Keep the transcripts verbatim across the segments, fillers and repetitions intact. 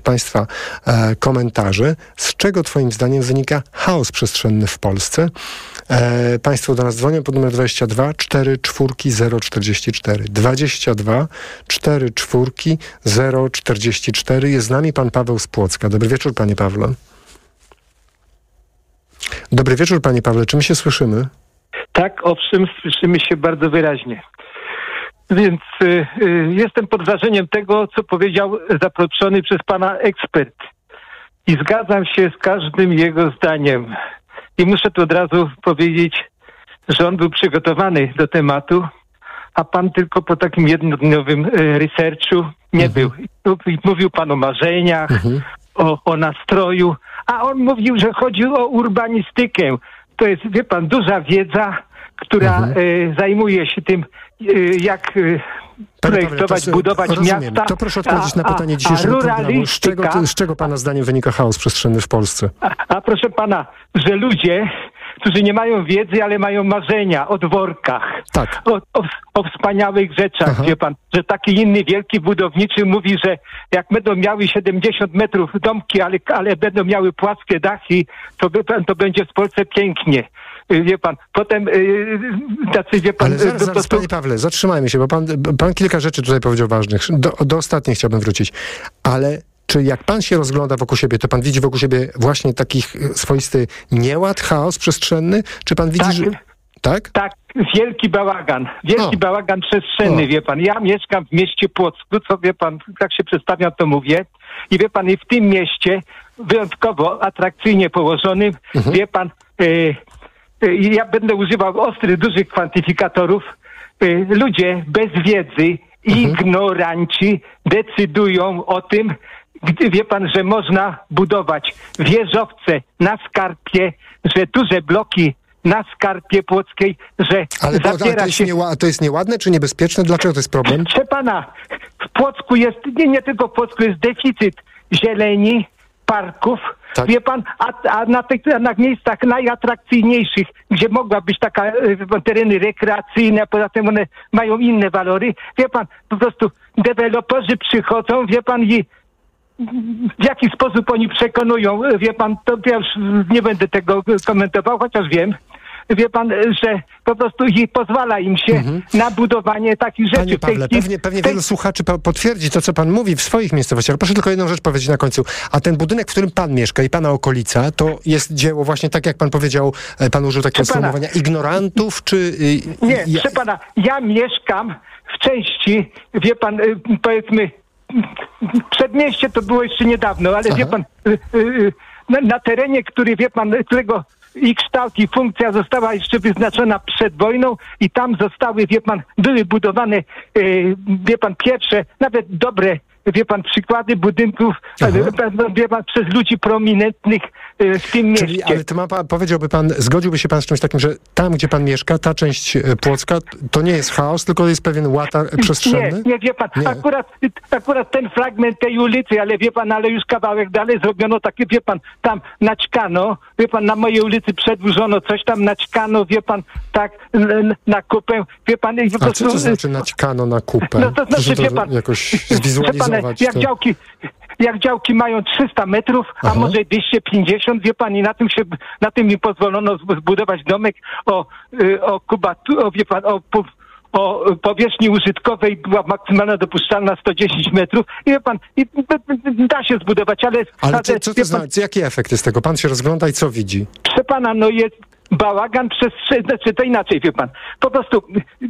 Państwa e, komentarzy. Z czego Twoim zdaniem wynika chaos przestrzenny w Polsce? E, państwo do nas dzwonią pod numer dwadzieścia dwa cztery cztery zero czterdzieści cztery. dwadzieścia dwa cztery cztery zero czterdzieści cztery. Jest z nami pan Paweł z Płocka. Dobry wieczór, panie Pawle. Dobry wieczór, panie Pawle. Czy my się słyszymy? Tak, owszem, słyszymy się bardzo wyraźnie. Więc y, y, jestem pod wrażeniem tego, co powiedział zaproszony przez pana ekspert. I zgadzam się z każdym jego zdaniem. I muszę tu od razu powiedzieć, że on był przygotowany do tematu, a pan tylko po takim jednodniowym y, researchu nie mhm. był. I mówił pan o marzeniach, mhm. o, o nastroju, a on mówił, że chodzi o urbanistykę. To jest, wie pan, duża wiedza, która mhm. y, zajmuje się tym, y, jak y, projektować, Pawle, budować rozumiem. miasta. To proszę odpowiedzieć a, na pytanie dzisiejszego programu. Z czego, z czego pana zdaniem wynika chaos przestrzenny w Polsce? A, a proszę pana, że ludzie, którzy nie mają wiedzy, ale mają marzenia o dworkach, tak. o, o, o wspaniałych rzeczach, Aha. wie pan, że taki inny wielki budowniczy mówi, że jak będą miały siedemdziesiąt metrów domki, ale, ale będą miały płaskie dachy, to, wie pan, to będzie w Polsce pięknie. Wie pan, potem yy, tacy, wie pan... Ale zaraz, do, zaraz, do, panie Pawle, zatrzymajmy się, bo pan, pan kilka rzeczy tutaj powiedział ważnych. Do, do ostatniej chciałbym wrócić. Ale czy jak pan się rozgląda wokół siebie, to pan widzi wokół siebie właśnie takich swoisty nieład, chaos przestrzenny? Czy pan widzi, tak, że... Tak? Tak, wielki bałagan. Wielki o. bałagan przestrzenny, o. wie pan. Ja mieszkam w mieście Płocku, co wie pan, jak się przedstawiam, to mówię. I wie pan, i w tym mieście, wyjątkowo atrakcyjnie położonym, mhm. wie pan... Yy, ja będę używał ostrych, dużych kwantyfikatorów. Ludzie bez wiedzy, mhm. ignoranci decydują o tym, gdy wie pan, że można budować wieżowce na skarpie, że duże bloki na skarpie płockiej, że ale to, zabiera to, jest się... nie, to jest nieładne czy niebezpieczne? Dlaczego to jest problem? Proszę pana, w Płocku jest, nie, nie tylko w Płocku, jest deficyt zieleni, parków, tak. wie pan, a, a na tych na miejscach najatrakcyjniejszych, gdzie mogła być taka e, tereny rekreacyjne, a poza tym one mają inne walory, wie pan, po prostu deweloperzy przychodzą, wie pan, i w jaki sposób oni przekonują, wie pan, to ja już nie będę tego komentował, chociaż wiem, wie pan, że po prostu i pozwala im się mhm. na budowanie takich rzeczy. Panie Pawle, tej, pewnie, pewnie tej... wielu słuchaczy po- potwierdzi to, co pan mówi w swoich miejscowościach. Proszę tylko jedną rzecz powiedzieć na końcu. A ten budynek, w którym pan mieszka i pana okolica, to jest dzieło właśnie tak, jak pan powiedział, pan użył takiego sformułowania, ignorantów, czy... Nie, ja... proszę pana, ja mieszkam w części, wie pan, powiedzmy, przedmieście to było jeszcze niedawno, ale Aha. wie pan, na, na terenie, który, wie pan, którego i kształt, i funkcja została jeszcze wyznaczona przed wojną i tam zostały, wie pan, były budowane, e, wie pan, pierwsze, nawet dobre, wie pan, przykłady budynków, e, wie pan, przez ludzi prominentnych e, w tym mieście. Czyli, ale to ma pan, powiedziałby pan, zgodziłby się pan z czymś takim, że tam, gdzie pan mieszka, ta część Płocka, to nie jest chaos, tylko jest pewien ład przestrzenny? Nie, nie, wie pan, nie. Akurat, akurat ten fragment tej ulicy, ale wie pan, ale już kawałek dalej zrobiono takie, wie pan, tam naćkano, wie pan, na mojej ulicy przedłużono coś tam, naćkano, wie pan, tak, na kupę, wie pan... I po A prostu, co to znaczy naćkano na kupę? No to znaczy, to wie pan, jakoś zwizualizować wie pan, jak to... działki... Jak działki mają trzysta metrów, a Aha. może dwieście pięćdziesiąt, wie pan, i na tym się, na tym mi pozwolono zbudować domek o, o kubatu, o, wie pan, o, o powierzchni użytkowej była maksymalna dopuszczalna sto dziesięć metrów i wie pan, i da się zbudować, ale... Ale co, co to znaczy, jaki efekt jest tego? Pan się rozgląda i co widzi? Proszę pana, no jest bałagan przestrzenny, znaczy to inaczej, wie pan, po prostu...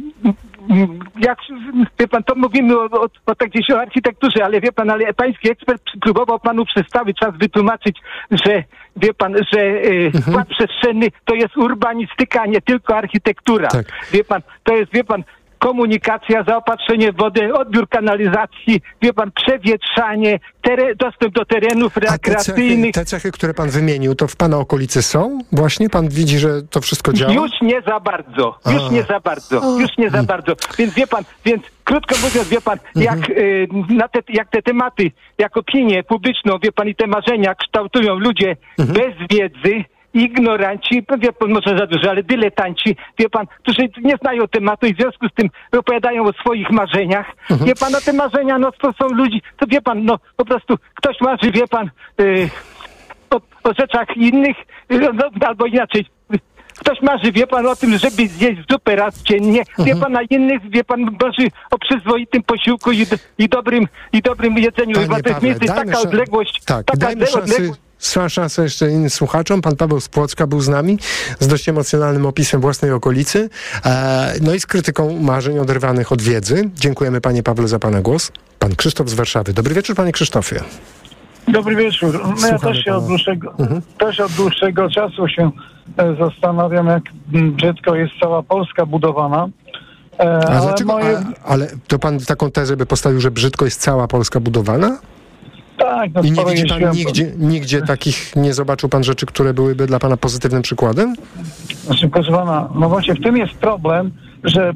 Jak, wie pan, to mówimy o, o, o tak gdzieś o architekturze, ale wie pan, ale pański ekspert próbował panu przez cały czas wytłumaczyć, że wie pan, że e, mhm. ład przestrzenny to jest urbanistyka, a nie tylko architektura. Tak. Wie pan, to jest, wie pan, komunikacja, zaopatrzenie w wodę, odbiór kanalizacji, wie pan, przewietrzanie, teren, dostęp do terenów rekreacyjnych. A te cechy, te cechy, które pan wymienił, to w pana okolicy są? Właśnie pan widzi, że to wszystko działa? Już nie za bardzo, już A. nie za bardzo, już nie za bardzo. Więc wie pan, więc krótko mówiąc, wie pan, mhm. jak, y, na te, jak te tematy, jak opinię publiczną, wie pan, i te marzenia kształtują ludzie mhm. bez wiedzy, ignoranci, wie pan, może za dużo, ale dyletanci, wie pan, którzy nie znają tematu i w związku z tym opowiadają o swoich marzeniach. Mhm. Wie pan, no te marzenia, no to są ludzi, to wie pan, no po prostu ktoś marzy, wie pan, yy, o, o rzeczach innych, no, albo inaczej. Ktoś marzy, wie pan, o tym, żeby zjeść zupę raz dziennie. Mhm. Wie pan, na innych, wie pan, marzy o przyzwoitym posiłku i, i dobrym i dobrym jedzeniu. Chyba to jest między taka szan- odległość. Tak, taka dajmy szansę, szansę jeszcze innym słuchaczom. Pan Paweł z Płocka był z nami z dość emocjonalnym opisem własnej okolicy. E, no i z krytyką marzeń oderwanych od wiedzy. Dziękujemy panie Pawle za pana głos. Pan Krzysztof z Warszawy. Dobry wieczór, panie Krzysztofie. Dobry wieczór. No ja też się od dłuższego, mhm. też od dłuższego czasu się e, zastanawiam, jak brzydko jest cała Polska budowana. E, a, ale, dlaczego, moje... a, ale to pan taką tezę by postawił, że brzydko jest cała Polska budowana? Tak. No, I nie widzi pan jeździłem... nigdzie, nigdzie takich, nie zobaczył pan rzeczy, które byłyby dla pana pozytywnym przykładem? Znaczy, proszę pana, no właśnie w tym jest problem, że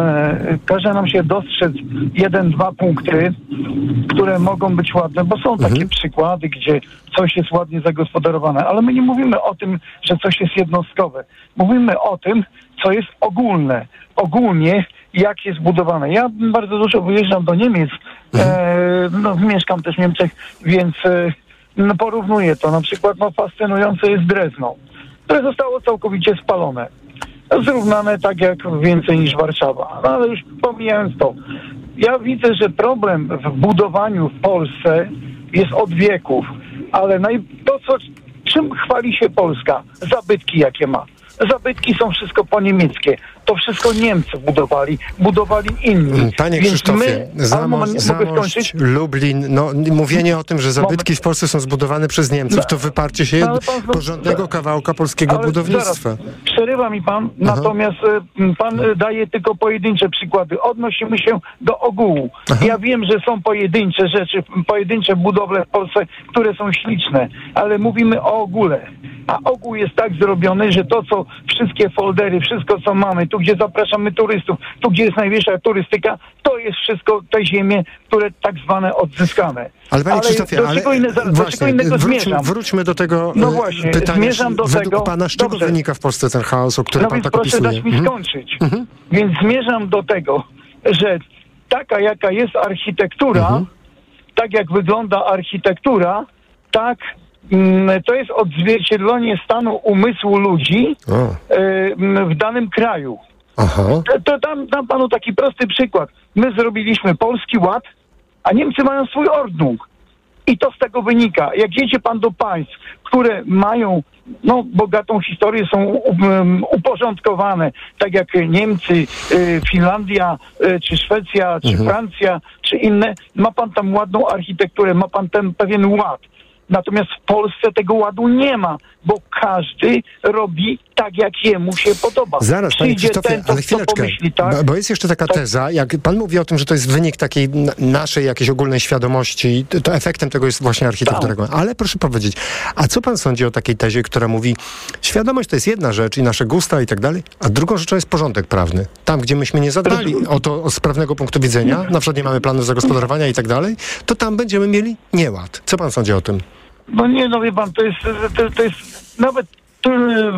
e, każe nam się dostrzec jeden, dwa punkty, które mogą być ładne, bo są mhm. takie przykłady, gdzie coś jest ładnie zagospodarowane, ale my nie mówimy o tym, że coś jest jednostkowe. Mówimy o tym, co jest ogólne. Ogólnie, jak jest budowane. Ja bardzo dużo wyjeżdżam do Niemiec, mhm. e, no, mieszkam też w Niemczech, więc e, no, porównuję to. Na przykład no, fascynujące jest Drezno, które zostało całkowicie spalone. Zrównane tak jak więcej niż Warszawa. No ale już pomijając to. Ja widzę, że problem w budowaniu w Polsce jest od wieków, ale naj... to, co, czym chwali się Polska? Zabytki jakie ma. Zabytki są wszystko po niemieckie. To wszystko Niemcy budowali, budowali inni. Panie Więc Krzysztofie, my... Zamość, Zamość Lublin, no mówienie o tym, że zabytki Moment. w Polsce są zbudowane przez Niemców, to wyparcie się no, pan, porządnego kawałka polskiego ale budownictwa. Zaraz, przerywa mi pan, Aha. natomiast pan daje tylko pojedyncze przykłady. Odnosimy się do ogółu. Aha. Ja wiem, że są pojedyncze rzeczy, pojedyncze budowle w Polsce, które są śliczne, ale mówimy o ogóle. A ogół jest tak zrobiony, że to, co wszystkie foldery, wszystko, co mamy, tu, gdzie zapraszamy turystów, tu, gdzie jest najwyższa turystyka, to jest wszystko te ziemie, które tak zwane odzyskane. Ale panie Krzysztofie, do ale czego inne, do właśnie, czego innego wróćmy, zmierzam. wróćmy do tego no właśnie, pytania. Zmierzam do według tego, pana, z czego dobrze. wynika w Polsce ten chaos, o który no pan więc tak proszę opisuje? dać mi mhm. skończyć. Mhm. Więc zmierzam do tego, że taka jaka jest architektura, mhm. tak jak wygląda architektura, tak mm, to jest odzwierciedlenie stanu umysłu ludzi y, w danym kraju. Aha. To, to dam, dam panu taki prosty przykład. My zrobiliśmy Polski Ład, a Niemcy mają swój Ordnung. I to z tego wynika. Jak jedzie pan do państw, które mają no, bogatą historię, są um, uporządkowane, tak jak Niemcy, y, Finlandia, y, czy Szwecja, czy mhm. Francja, czy inne, ma pan tam ładną architekturę, ma pan tam pewien ład. Natomiast w Polsce tego ładu nie ma, bo każdy robi tak, jak jemu się podoba. Zaraz, panie Krzysztofie, ten, to, ale chwileczkę, pomyśli, tak? bo jest jeszcze taka tak. teza, jak pan mówi o tym, że to jest wynik takiej naszej jakiejś ogólnej świadomości, to, to efektem tego jest właśnie architektura. Tak. Ale proszę powiedzieć, a co pan sądzi o takiej tezie, która mówi, świadomość to jest jedna rzecz i nasze gusta i tak dalej, a drugą rzeczą jest porządek prawny. Tam, gdzie myśmy nie zadbali o to z prawnego punktu widzenia, na przykład nie mamy planu zagospodarowania i tak dalej, to tam będziemy mieli nieład. Co pan sądzi o tym? No nie, no wie pan, to jest, to, to jest nawet to,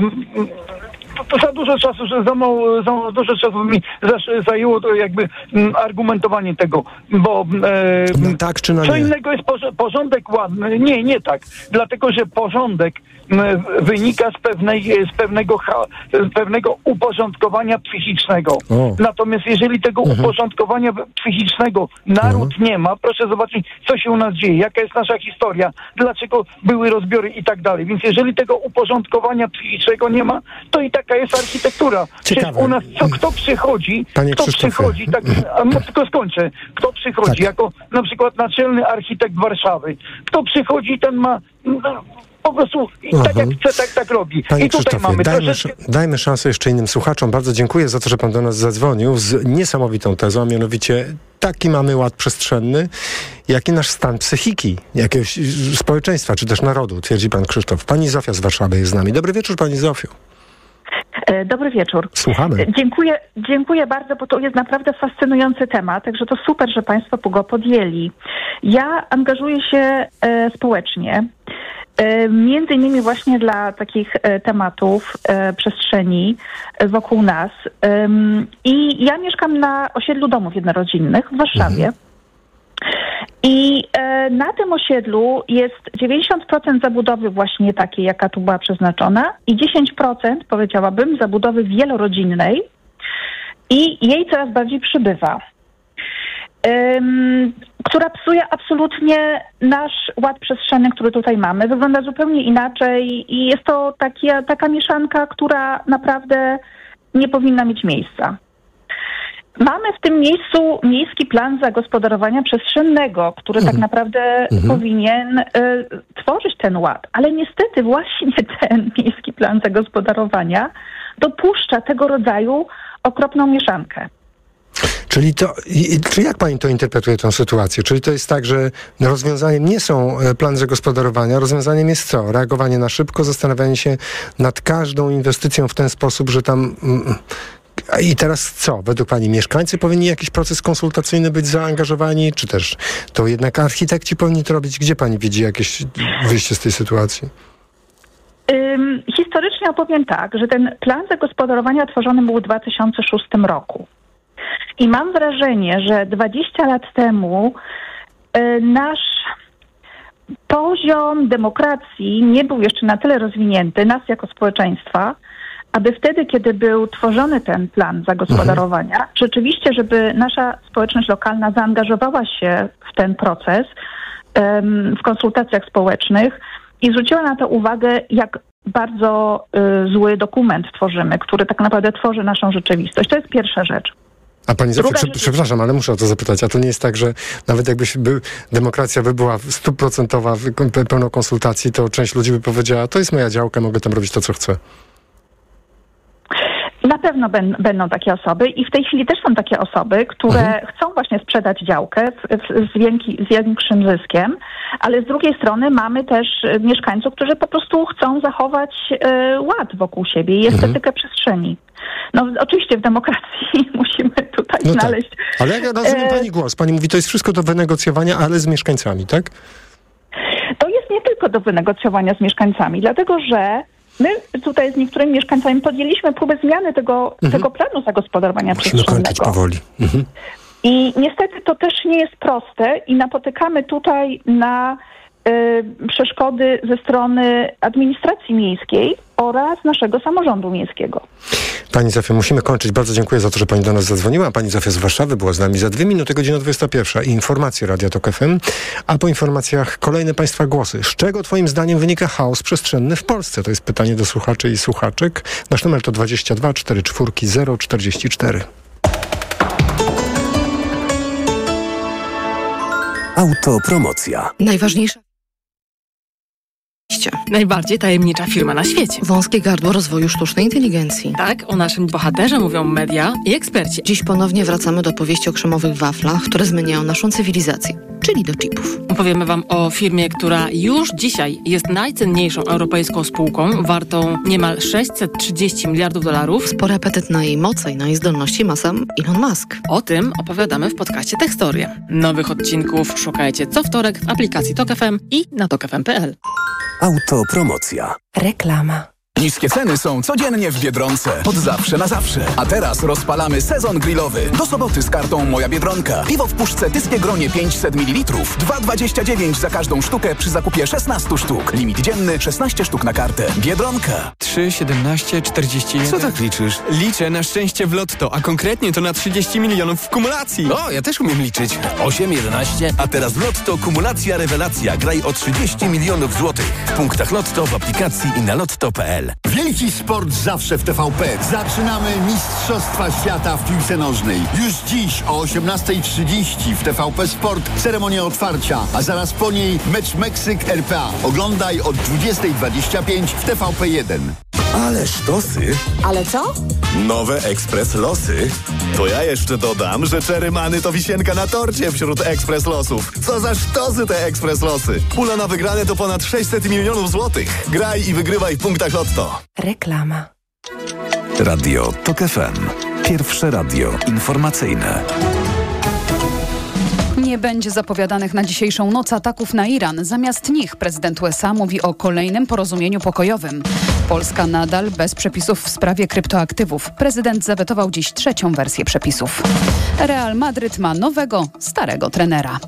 to za dużo czasu, że za mało, za mało dużo czasu mi zajęło to jakby argumentowanie tego, bo e, no tak czy no co nie? innego jest porządek ładny. Nie, nie tak. Dlatego, że porządek wynika z, pewnej, z, pewnego, z pewnego uporządkowania psychicznego. O. Natomiast jeżeli tego mhm. uporządkowania psychicznego naród mhm. nie ma, proszę zobaczyć, co się u nas dzieje, jaka jest nasza historia, dlaczego były rozbiory i tak dalej. Więc jeżeli tego uporządkowania psychicznego nie ma, to i taka jest architektura. Przecież u nas co, kto przychodzi, Panie kto Krzysztofie. przychodzi, tak, a tylko skończę, kto przychodzi tak. jako na przykład naczelny architekt Warszawy, kto przychodzi, ten ma no, po prostu uh-huh. tak jak chce, tak, tak robi. Panie I tutaj Krzysztofie, mamy dajmy, troszeczkę... dajmy szansę jeszcze innym słuchaczom. Bardzo dziękuję za to, że pan do nas zadzwonił z niesamowitą tezą, a mianowicie taki mamy ład przestrzenny, jaki nasz stan psychiki, jakiegoś społeczeństwa, czy też narodu, twierdzi pan Krzysztof. Pani Zofia z Warszawy jest z nami. Dobry wieczór, pani Zofio. Dobry wieczór. Słuchamy. Dziękuję, dziękuję bardzo, bo to jest naprawdę fascynujący temat, także to super, że państwo go podjęli. Ja angażuję się e, społecznie Między innymi właśnie dla takich tematów, przestrzeni wokół nas. I ja mieszkam na osiedlu domów jednorodzinnych w Warszawie. Mhm. I na tym osiedlu jest dziewięćdziesiąt procent zabudowy właśnie takiej, jaka tu była przeznaczona i dziesięć procent, powiedziałabym, zabudowy wielorodzinnej i jej coraz bardziej przybywa. Um, która psuje absolutnie nasz ład przestrzenny, który tutaj mamy. Wygląda zupełnie inaczej i jest to takie, taka mieszanka, która naprawdę nie powinna mieć miejsca. Mamy w tym miejscu miejski plan zagospodarowania przestrzennego, który mhm. tak naprawdę mhm. powinien y, tworzyć ten ład. Ale niestety właśnie ten miejski plan zagospodarowania dopuszcza tego rodzaju okropną mieszankę. Czyli to, czy jak pani to interpretuje, tę sytuację? Czyli to jest tak, że rozwiązaniem nie są plany zagospodarowania, rozwiązaniem jest co? Reagowanie na szybko, zastanawianie się nad każdą inwestycją w ten sposób, że tam... I teraz co? Według pani mieszkańcy powinni jakiś proces konsultacyjny być zaangażowani, czy też to jednak architekci powinni to robić? Gdzie pani widzi jakieś wyjście z tej sytuacji? Um, historycznie opowiem tak, że ten plan zagospodarowania tworzony był w dwa tysiące szóstym roku. I mam wrażenie, że dwadzieścia lat temu y, nasz poziom demokracji nie był jeszcze na tyle rozwinięty, nas jako społeczeństwa, aby wtedy, kiedy był tworzony ten plan zagospodarowania, mhm. rzeczywiście, żeby nasza społeczność lokalna zaangażowała się w ten proces, um, w konsultacjach społecznych i zwróciła na to uwagę, jak bardzo y, zły dokument tworzymy, który tak naprawdę tworzy naszą rzeczywistość. To jest pierwsza rzecz. A pani Zofia, prze, przepraszam, ale muszę o to zapytać, a to nie jest tak, że nawet jakby by demokracja by była stuprocentowa, pełną konsultacji, to część ludzi by powiedziała, to jest moja działka, mogę tam robić to, co chcę. Na pewno ben, będą takie osoby i w tej chwili też są takie osoby, które mhm. chcą właśnie sprzedać działkę w, w, z, wielki, z większym zyskiem, ale z drugiej strony mamy też mieszkańców, którzy po prostu chcą zachować y, ład wokół siebie i estetykę mhm. przestrzeni. No oczywiście w demokracji musimy tutaj no znaleźć... Tak. Ale ja rozumiem pani głos. Pani mówi, to jest wszystko do wynegocjowania, ale z mieszkańcami, tak? To jest nie tylko do wynegocjowania z mieszkańcami, dlatego że my tutaj z niektórymi mieszkańcami podjęliśmy próbę zmiany tego, mhm. tego planu zagospodarowania Musimy przestrzennego. kończyć powoli. Mhm. I niestety to też nie jest proste i napotykamy tutaj na y, przeszkody ze strony administracji miejskiej oraz naszego samorządu miejskiego. Pani Zofia, musimy kończyć. Bardzo dziękuję za to, że pani do nas zadzwoniła. Pani Zofia z Warszawy była z nami za dwie minuty, godzina dwudziesta pierwsza. I informacje Radia Tok F M, a po informacjach kolejne państwa głosy. Z czego twoim zdaniem wynika chaos przestrzenny w Polsce? To jest pytanie do słuchaczy i słuchaczek. Nasz numer to dwadzieścia dwa cztery cztery zero czterdzieści cztery. Autopromocja. Najważniejsza. Najbardziej tajemnicza firma na świecie. Wąskie gardło rozwoju sztucznej inteligencji. Tak, o naszym bohaterze mówią media i eksperci. Dziś ponownie wracamy do opowieści o krzemowych waflach, które zmieniają naszą cywilizację, czyli do chipów. Opowiemy wam o firmie, która już dzisiaj jest najcenniejszą europejską spółką, wartą niemal sześćset trzydzieści miliardów dolarów. Spory apetyt na jej moce i na jej zdolności ma sam Elon Musk. O tym opowiadamy w podcaście Tekstorie. Nowych odcinków szukajcie co wtorek w aplikacji Tok F M i na tok f m kropka p l. Autopromocja. Reklama. Niskie ceny są codziennie w Biedronce. Od zawsze na zawsze. A teraz rozpalamy sezon grillowy. Do soboty z kartą Moja Biedronka. Piwo w puszce Tyskie Gronie pięćset mililitrów. dwa dwadzieścia dziewięć za każdą sztukę przy zakupie szesnaście sztuk. Limit dzienny szesnaście sztuk na kartę. Biedronka. trzy, siedemnaście, czterdzieści jeden. Co tak liczysz? Liczę na szczęście w lotto, a konkretnie to na trzydzieści milionów w kumulacji. O, ja też umiem liczyć. osiem, jedenaście. A teraz w lotto kumulacja rewelacja. Graj o trzydzieści milionów złotych. W punktach lotto, w aplikacji i na lotto kropka p l. Wielki sport zawsze w T V P. Zaczynamy Mistrzostwa Świata w piłce nożnej. Już dziś o osiemnasta trzydzieści w T V P Sport ceremonia otwarcia, a zaraz po niej mecz Meksyk-R P A. Oglądaj od dwudziesta dwadzieścia pięć w T V P jeden. Ale sztosy. Ale co? Nowe Ekspres Losy. To ja jeszcze dodam, że Czerymany to wisienka na torcie wśród Ekspres Losów. Co za sztosy te Ekspres Losy. Pula na wygrane to ponad sześćset milionów złotych. Graj i wygrywaj w punktach Lotto. Reklama. Radio Tok F M. Pierwsze radio informacyjne. Nie Nie będzie zapowiadanych na dzisiejszą noc ataków na Iran. Zamiast nich prezydent U S A mówi o kolejnym porozumieniu pokojowym. Polska nadal bez przepisów w sprawie kryptoaktywów. Prezydent zawetował dziś trzecią wersję przepisów. Real Madryt ma nowego, starego trenera.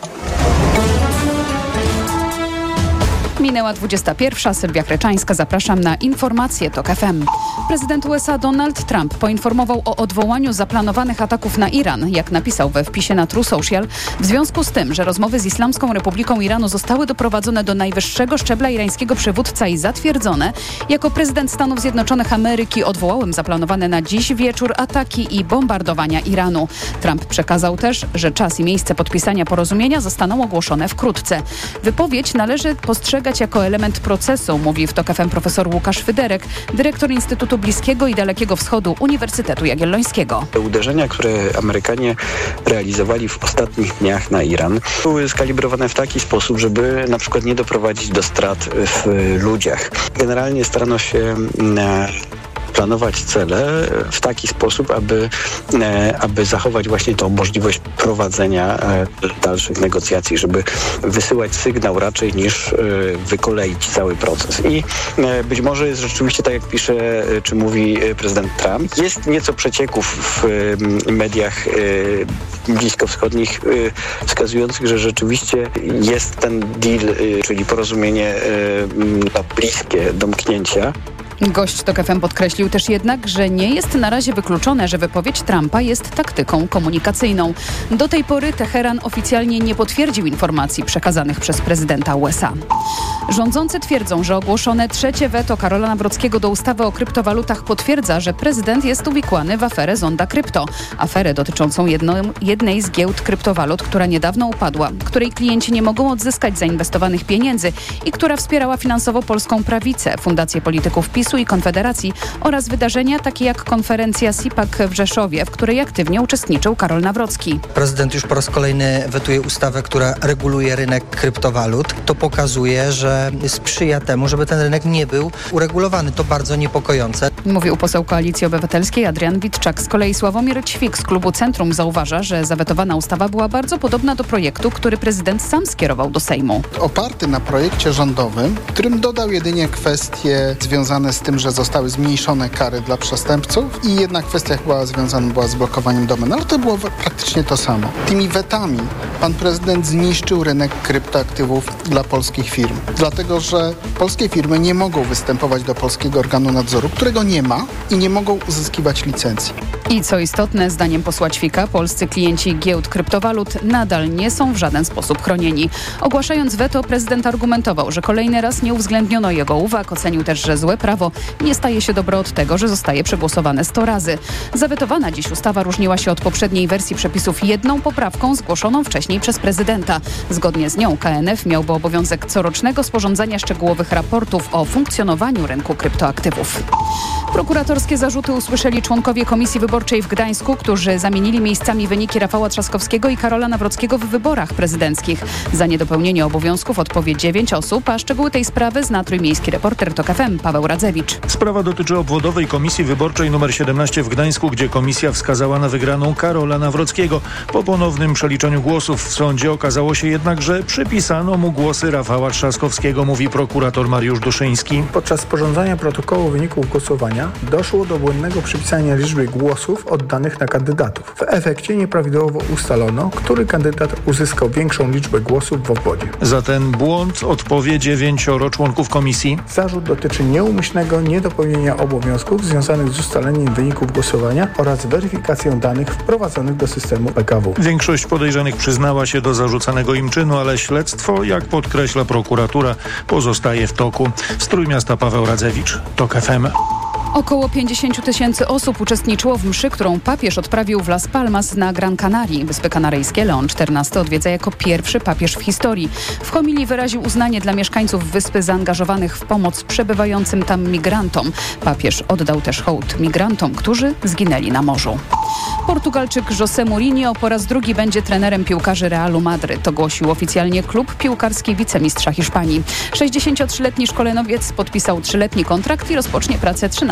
Minęła dwudziesta pierwsza. Sylwia Kreczańska. Zapraszam na informacje TOK F M. Prezydent U S A Donald Trump poinformował o odwołaniu zaplanowanych ataków na Iran, jak napisał we wpisie na True Social, w związku z tym, że rozmowy z Islamską Republiką Iranu zostały doprowadzone do najwyższego szczebla. Irańskiego przywódca i zatwierdzone. Jako prezydent Stanów Zjednoczonych Ameryki odwołałem zaplanowane na dziś wieczór ataki i bombardowania Iranu. Trump przekazał też, że czas i miejsce podpisania porozumienia zostaną ogłoszone wkrótce. Wypowiedź należy postrzegać jako element procesu, mówi w TOK F M profesor Łukasz Fyderek, dyrektor Instytutu Bliskiego i Dalekiego Wschodu Uniwersytetu Jagiellońskiego. Te uderzenia, które Amerykanie realizowali w ostatnich dniach na Iran, były skalibrowane w taki sposób, żeby na przykład nie doprowadzić do strat w ludziach. Generalnie starano się na planować cele w taki sposób, aby, aby zachować właśnie tą możliwość prowadzenia dalszych negocjacji, żeby wysyłać sygnał raczej niż wykoleić cały proces. I być może jest rzeczywiście, tak jak pisze, czy mówi prezydent Trump, jest nieco przecieków w mediach bliskowschodnich wskazujących, że rzeczywiście jest ten deal, czyli porozumienie bliskie domknięcia. Gość TOK F M podkreślił też jednak, że nie jest na razie wykluczone, że wypowiedź Trumpa jest taktyką komunikacyjną. Do tej pory Teheran oficjalnie nie potwierdził informacji przekazanych przez prezydenta U S A. Rządzący twierdzą, że ogłoszone trzecie weto Karola Nawrockiego do ustawy o kryptowalutach potwierdza, że prezydent jest uwikłany w aferę Zonda Krypto. Aferę dotyczącą jedno, jednej z giełd kryptowalut, która niedawno upadła, której klienci nie mogą odzyskać zainwestowanych pieniędzy i która wspierała finansowo polską prawicę, Fundację Polityków PiSu i Konfederacji oraz wydarzenia takie jak konferencja SIPAC w Rzeszowie, w której aktywnie uczestniczył Karol Nawrocki. Prezydent już po raz kolejny wetuje ustawę, która reguluje rynek kryptowalut. To pokazuje, że sprzyja temu, żeby ten rynek nie był uregulowany. To bardzo niepokojące. Mówił poseł Koalicji Obywatelskiej Adrian Witczak. Z kolei Sławomir Ćwik z klubu Centrum zauważa, że zawetowana ustawa była bardzo podobna do projektu, który prezydent sam skierował do Sejmu. Oparty na projekcie rządowym, którym dodał jedynie kwestie związane z tym, że zostały zmniejszone kary dla przestępców i jedna kwestia była związana była z blokowaniem domen, ale to było praktycznie to samo. Tymi wetami pan prezydent zniszczył rynek kryptoaktywów dla polskich firm, dlatego że polskie firmy nie mogą występować do polskiego organu nadzoru, którego nie ma i nie mogą uzyskiwać licencji. I co istotne, zdaniem posła Ćwika, polscy klienci giełd kryptowalut nadal nie są w żaden sposób chronieni. Ogłaszając weto, prezydent argumentował, że kolejny raz nie uwzględniono jego uwag. Ocenił też, że złe prawo nie staje się dobre od tego, że zostaje przegłosowane sto razy. Zawetowana dziś ustawa różniła się od poprzedniej wersji przepisów jedną poprawką zgłoszoną wcześniej przez prezydenta. Zgodnie z nią K N F miałby obowiązek corocznego sporządzania szczegółowych raportów o funkcjonowaniu rynku kryptoaktywów. Prokuratorskie zarzuty usłyszeli członkowie Komisji Wyborczej w Gdańsku, którzy zamienili miejscami wyniki Rafała Trzaskowskiego i Karola Nawrockiego w wyborach prezydenckich. Za niedopełnienie obowiązków odpowie dziewięć osób, a szczegóły tej sprawy zna trójmiejski reporter TOK F M Paweł Radzewicz. Sprawa dotyczy obwodowej Komisji Wyborczej nr siedemnaście w Gdańsku, gdzie komisja wskazała na wygraną Karola Nawrockiego. Po ponownym przeliczeniu głosów w sądzie okazało się jednak, że przypisano mu głosy Rafała Trzaskowskiego, mówi prokurator Mariusz Duszyński. Podczas sporządzania protokołu wyników głosowania doszło do błędnego przypisania liczby głosów oddanych na kandydatów. W efekcie nieprawidłowo ustalono, który kandydat uzyskał większą liczbę głosów w obwodzie. Za ten błąd odpowie dziewięcioro członków komisji. Zarzut dotyczy nieumyślnego niedopełnienia obowiązków związanych z ustaleniem wyników głosowania oraz weryfikacją danych wprowadzonych do systemu P K W. Większość podejrzanych przyznała się do zarzucanego im czynu, ale śledztwo, jak podkreśla prokuratura, pozostaje w toku. Z Trójmiasta Paweł Radzewicz, TOK F M. Około pięćdziesiąt tysięcy osób uczestniczyło w mszy, którą papież odprawił w Las Palmas na Gran Canaria. Wyspy Kanaryjskie Leon czternasty odwiedza jako pierwszy papież w historii. W homilii wyraził uznanie dla mieszkańców wyspy zaangażowanych w pomoc przebywającym tam migrantom. Papież oddał też hołd migrantom, którzy zginęli na morzu. Portugalczyk José Mourinho po raz drugi będzie trenerem piłkarzy Realu Madryt. Ogłosił oficjalnie klub piłkarski wicemistrza Hiszpanii. sześćdziesięciotrzyletni szkoleniowiec podpisał trzyletni kontrakt i rozpocznie pracę trzynastego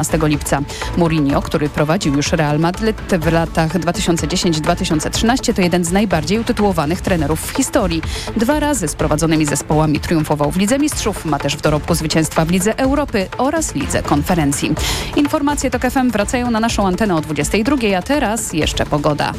osiemnastego lipca. Mourinho, który prowadził już Real Madryt w latach dwa tysiące dziesiątym do dwa tysiące trzynastego, to jeden z najbardziej utytułowanych trenerów w historii. Dwa razy z prowadzonymi zespołami triumfował w Lidze Mistrzów, ma też w dorobku zwycięstwa w Lidze Europy oraz Lidze Konferencji. Informacje TOK F M wracają na naszą antenę o dwudziestej drugiej, a teraz jeszcze pogoda.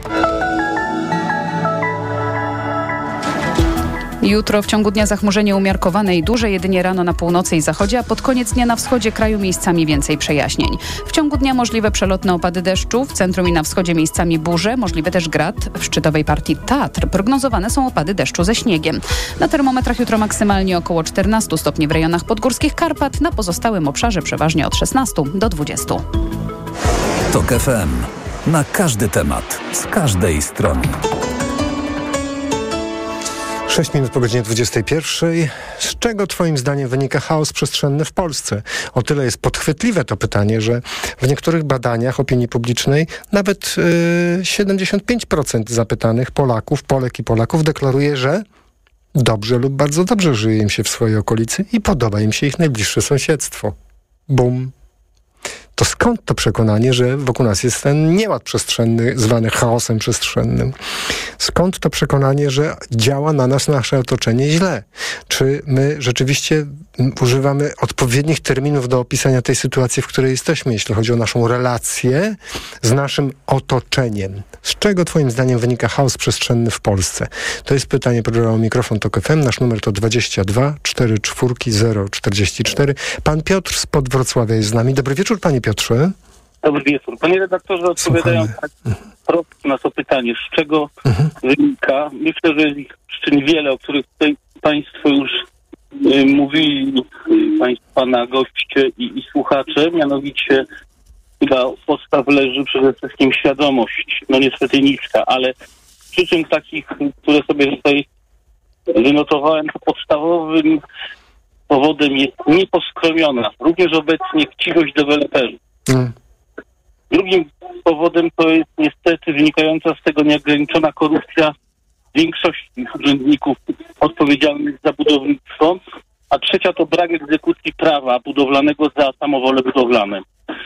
Jutro w ciągu dnia zachmurzenie umiarkowane i duże, jedynie rano na północy i zachodzie, a pod koniec dnia na wschodzie kraju miejscami więcej przejaśnień. W ciągu dnia możliwe przelotne opady deszczu, w centrum i na wschodzie miejscami burze, możliwy też grad. W szczytowej partii Tatr prognozowane są opady deszczu ze śniegiem. Na termometrach jutro maksymalnie około czternaście stopni w rejonach podgórskich Karpat, na pozostałym obszarze przeważnie od szesnastu do dwudziestu. TOK F M. Na każdy temat, z każdej strony. sześć minut po godzinie dwudziestej pierwszej. Z czego twoim zdaniem wynika chaos przestrzenny w Polsce? O tyle jest podchwytliwe to pytanie, że w niektórych badaniach opinii publicznej nawet yy, siedemdziesiąt pięć procent zapytanych Polaków, Polek i Polaków deklaruje, że dobrze lub bardzo dobrze żyje im się w swojej okolicy i podoba im się ich najbliższe sąsiedztwo. Bum. To skąd to przekonanie, że wokół nas jest ten nieład przestrzenny, zwany chaosem przestrzennym? Skąd to przekonanie, że działa na nas nasze otoczenie źle? Czy my rzeczywiście używamy odpowiednich terminów do opisania tej sytuacji, w której jesteśmy, jeśli chodzi o naszą relację z naszym otoczeniem? Z czego twoim zdaniem wynika chaos przestrzenny w Polsce? To jest pytanie programu Mikrofon Tok F M. Nasz numer to dwadzieścia dwa cztery cztery zero czterdzieści cztery. Pan Piotr spod Wrocławia jest z nami. Dobry wieczór, panie Piotrze. Dobry wieczór. Panie redaktorze, odpowiadając tak prosto na to pytanie, z czego mhm. wynika, myślę, że jest ich przyczyn wiele, o których tutaj państwo już y, mówili, y, państwo, pana goście i, i słuchacze, mianowicie chyba podstaw leży przede wszystkim świadomość, no niestety niska, ale przyczyn takich, które sobie tutaj wynotowałem, to podstawowym powodem jest nieposkromiona, również obecnie chciwość deweloperów. Mm. Drugim powodem to jest niestety wynikająca z tego nieograniczona korupcja większości urzędników odpowiedzialnych za budownictwo, a trzecia to brak egzekucji prawa budowlanego za samowolę budowlane.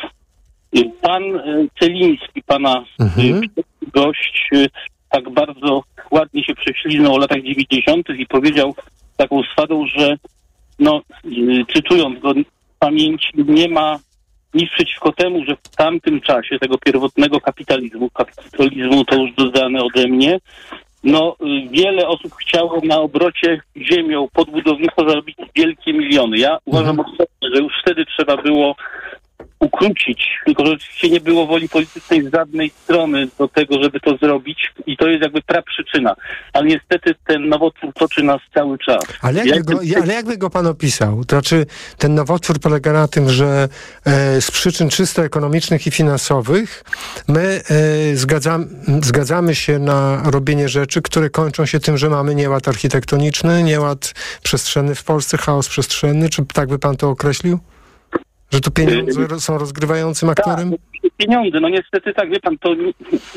Pan Celiński, pana mhm. gość, tak bardzo ładnie się prześliznął o latach dziewięćdziesiątych i powiedział taką swadą, że no, cytując go z pamięci, nie ma nic przeciwko temu, że w tamtym czasie tego pierwotnego kapitalizmu, kapitalizmu to już dodane ode mnie, no wiele osób chciało na obrocie ziemią pod budownictwo zarobić wielkie miliony. Ja uważam osobnie, że już wtedy trzeba było ukrócić, tylko że oczywiście nie było woli politycznej z żadnej strony do tego, żeby to zrobić i to jest jakby praprzyczyna. Ale niestety ten nowotwór toczy nas cały czas. Ale jakby, go, ale jakby go pan opisał? To znaczy ten nowotwór polega na tym, że e, z przyczyn czysto ekonomicznych i finansowych my e, zgadzam, zgadzamy się na robienie rzeczy, które kończą się tym, że mamy nieład architektoniczny, nieład przestrzenny w Polsce, chaos przestrzenny. Czy tak by pan to określił? Że to pieniądze są rozgrywającym aktorem? Tak, pieniądze, no niestety tak, wie pan, to,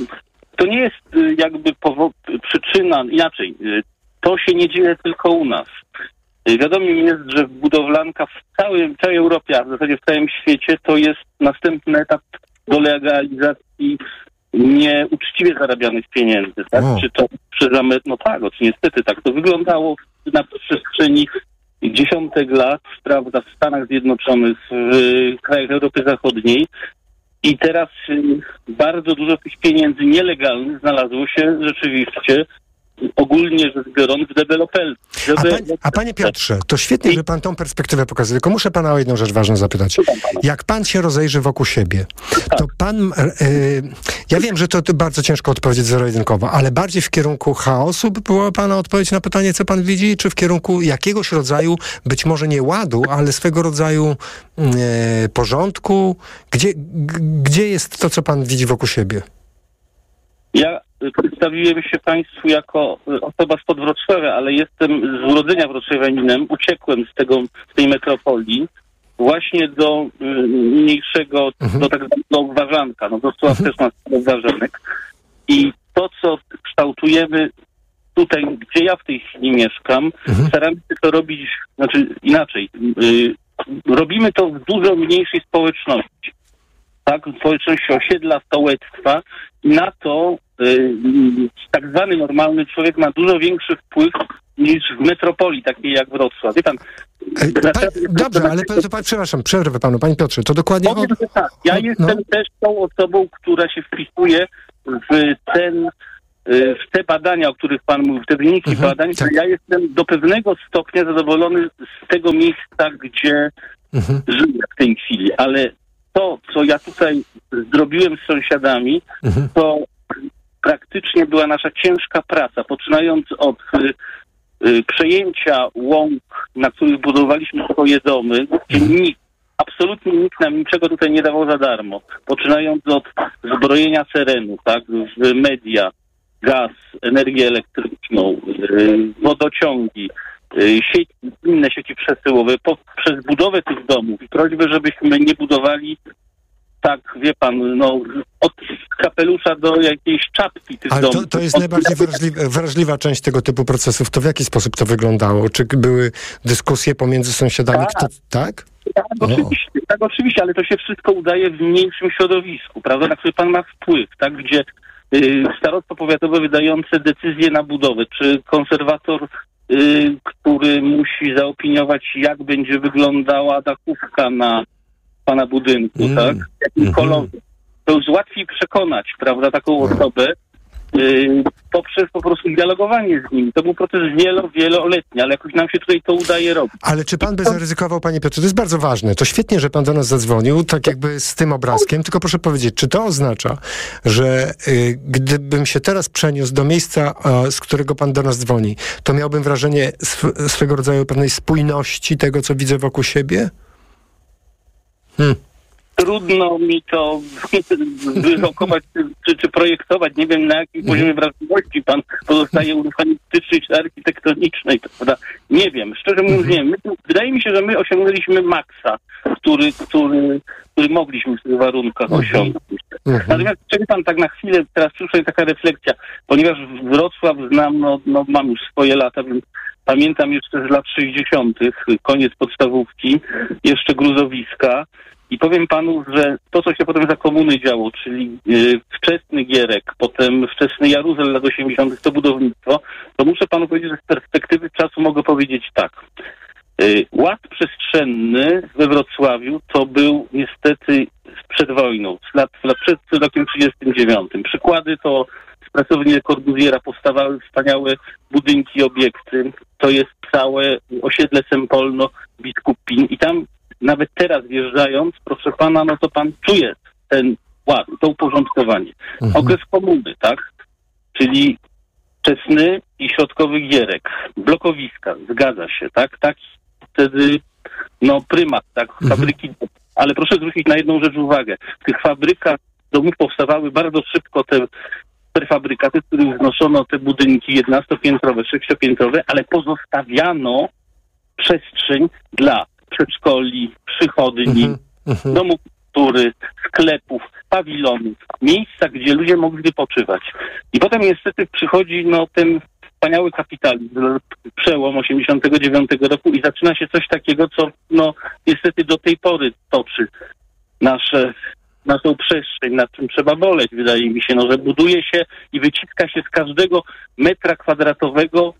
to nie jest jakby powo- przyczyna, inaczej, to się nie dzieje tylko u nas. Wiadomo mi jest, że budowlanka w całym, całej Europie, a w zasadzie w całym świecie, to jest następny etap do legalizacji nieuczciwie zarabianych pieniędzy, tak? O. Czy to przez no tak, no, niestety tak to wyglądało na przestrzeni dziesiątek lat, prawda, w Stanach Zjednoczonych, w krajach Europy Zachodniej i teraz y, bardzo dużo tych pieniędzy nielegalnych znalazło się rzeczywiście ogólnie rzecz biorąc w deweloperce. A, pan, a panie Piotrze, to świetnie, że pan tą perspektywę pokazuje, tylko muszę pana o jedną rzecz ważną zapytać. Jak pan się rozejrzy wokół siebie, to pan, yy, ja wiem, że to, to bardzo ciężko odpowiedzieć zero-jedynkowo, ale bardziej w kierunku chaosu by była pana odpowiedź na pytanie, co pan widzi, czy w kierunku jakiegoś rodzaju, być może nie ładu, ale swego rodzaju yy, porządku? Gdzie, g- gdzie jest to, co pan widzi wokół siebie? Ja przedstawiłem się państwu jako osoba spod Wrocławia, ale jestem z urodzenia wrocławianinem, uciekłem z tego, z tej metropolii właśnie do y, mniejszego, mhm. do tak zwanego Warzanka. No Wrocław mhm. też ma Warzanek. I to, co kształtujemy tutaj, gdzie ja w tej chwili mieszkam, mhm. staramy się to robić, znaczy inaczej, y, robimy to w dużo mniejszej społeczności. Tak, społeczności osiedla, stołectwa. I na to y, tak zwany normalny człowiek ma dużo większy wpływ niż w metropolii, takiej jak Wrocław. Wie pan, Ej, pan, dobrze, ale to pan, przepraszam, przerwę panu, panie Piotrze, to dokładnie... Powiem, że tak, ja no, jestem no. też tą osobą, która się wpisuje w ten, w te badania, o których pan mówił, w te wyniki mhm, badań, tak. Ja jestem do pewnego stopnia zadowolony z tego miejsca, gdzie mhm. żyję w tej chwili, ale to, co ja tutaj zrobiłem z sąsiadami, mhm. to praktycznie była nasza ciężka praca, poczynając od y, y, przejęcia łąk, na których budowaliśmy swoje domy, gdzie nikt, absolutnie nikt nam niczego tutaj nie dawał za darmo. Poczynając od zbrojenia terenu, tak, w media, gaz, energię elektryczną, y, wodociągi, y, sieci, inne sieci przesyłowe, po, przez budowę tych domów i prośbę, żebyśmy nie budowali tak, wie pan, no, od kapelusza do jakiejś czapki tych Ale domów. to, to jest najbardziej wrażliwa, wrażliwa część tego typu procesów. To w jaki sposób to wyglądało? Czy były dyskusje pomiędzy sąsiadami? Tak. Kto, tak? Tak, oczywiście, tak, oczywiście, ale to się wszystko udaje w mniejszym środowisku, prawda, na który pan ma wpływ, tak, gdzie y, starostwo powiatowe wydające decyzje na budowę, czy konserwator, y, który musi zaopiniować, jak będzie wyglądała dachówka na pana budynku, mm. tak? Jakim mm-hmm. kolorze. To już łatwiej przekonać, prawda, taką osobę yy, poprzez po prostu dialogowanie z nim. To był proces wielo, wieloletni, ale jakoś nam się tutaj to udaje robić. Ale czy pan by zaryzykował, panie Piotrze, to jest bardzo ważne, to świetnie, że pan do nas zadzwonił, tak jakby z tym obrazkiem, tylko proszę powiedzieć, czy to oznacza, że y, gdybym się teraz przeniósł do miejsca, y, z którego pan do nas dzwoni, to miałbym wrażenie sw- swego rodzaju pewnej spójności tego, co widzę wokół siebie? Hmm. Trudno mi to wyrokować czy, czy projektować. Nie wiem, na jakim poziomie wrażliwości pan pozostaje urbanistycznej czy architektonicznej. To, prawda? Nie wiem. Szczerze mówiąc, nie wiem. My, wydaje mi się, że my osiągnęliśmy maksa, który, który, który mogliśmy w tych warunkach osiągnąć. Natomiast czego pan tak na chwilę, teraz przyszła taka refleksja, ponieważ Wrocław znam, no, no mam już swoje lata, więc pamiętam jeszcze z lat sześćdziesiątych, koniec podstawówki, jeszcze gruzowiska. I powiem panu, że to, co się potem za komuny działo, czyli yy, wczesny Gierek, potem wczesny Jaruzel lat osiemdziesiątych, to budownictwo, to muszę panu powiedzieć, że z perspektywy czasu mogę powiedzieć tak. Yy, ład przestrzenny we Wrocławiu to był niestety przed wojną, z lat, lat przed rokiem trzydziestym dziewiątym. Przykłady to z pracowni Le Corbusiera powstawały wspaniałe budynki, obiekty. To jest całe osiedle Sempolno, Biskupin i tam nawet teraz wjeżdżając, proszę pana, no to pan czuje ten ład, to uporządkowanie. Mhm. Okres komuny, tak? Czyli wczesny i środkowy Gierek, blokowiska, zgadza się, tak? Tak wtedy, no prymat, tak? Fabryki, mhm. ale proszę zwrócić na jedną rzecz uwagę. W tych fabrykach domów powstawały bardzo szybko te prefabrykaty, w których wznoszono te budynki jednonastopiętrowe, sześciopiętrowe, ale pozostawiano przestrzeń dla przedszkoli, przychodni, mm-hmm. domów kultury, sklepów, pawilonów, miejsca, gdzie ludzie mogli wypoczywać. I potem niestety przychodzi no ten wspaniały kapitalizm, przełom osiemdziesiątego dziewiątego roku i zaczyna się coś takiego, co no niestety do tej pory toczy nasze, naszą przestrzeń, nad czym trzeba boleć, wydaje mi się, no, że buduje się i wyciska się z każdego metra kwadratowego.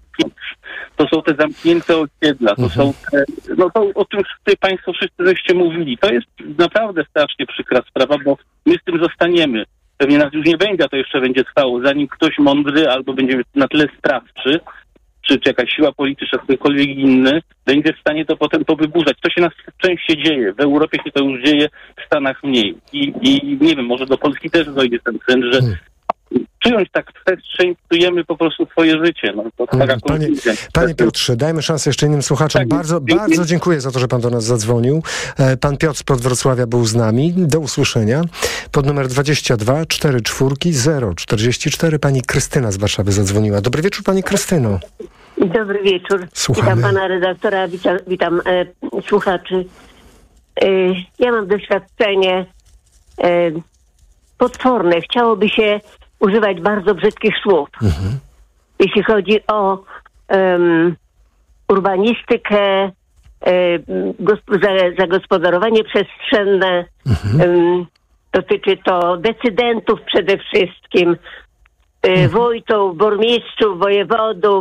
To są te zamknięte osiedla, to mhm. są te, no to o tym tutaj państwo wszyscy żeście mówili. To jest naprawdę strasznie przykra sprawa, bo my z tym zostaniemy. Pewnie nas już nie będzie, a to jeszcze będzie trwało, zanim ktoś mądry albo będzie na tyle sprawczy, czy, czy jakaś siła polityczna, ktokolwiek inny, będzie w stanie to potem powyburzać. To się nas częściej dzieje. W Europie się to już dzieje, w Stanach mniej. I, i nie wiem, może do Polski też dojdzie ten trend, że hmm. przyjąć tak przestrzeń, psujemy po prostu swoje życie. No, to taka panie, panie Piotrze, dajmy szansę jeszcze innym słuchaczom. Tak, bardzo, dziękuję. bardzo dziękuję za to, że pan do nas zadzwonił. Pan Piotr z Podwrocławia był z nami. Do usłyszenia. Pod numer dwadzieścia dwa czterdzieści cztery zero czterdzieści cztery pani Krystyna z Warszawy zadzwoniła. Dobry wieczór, pani Krystyno. Dobry wieczór. Słuchamy. Witam pana redaktora, witam, witam e, słuchaczy. E, ja mam doświadczenie e, potworne. Chciałoby się używać bardzo brzydkich słów. Mhm. Jeśli chodzi o um, urbanistykę, zagospodarowanie przestrzenne, mhm. dotyczy to decydentów przede wszystkim, mhm. wójtów, burmistrzów, wojewodów.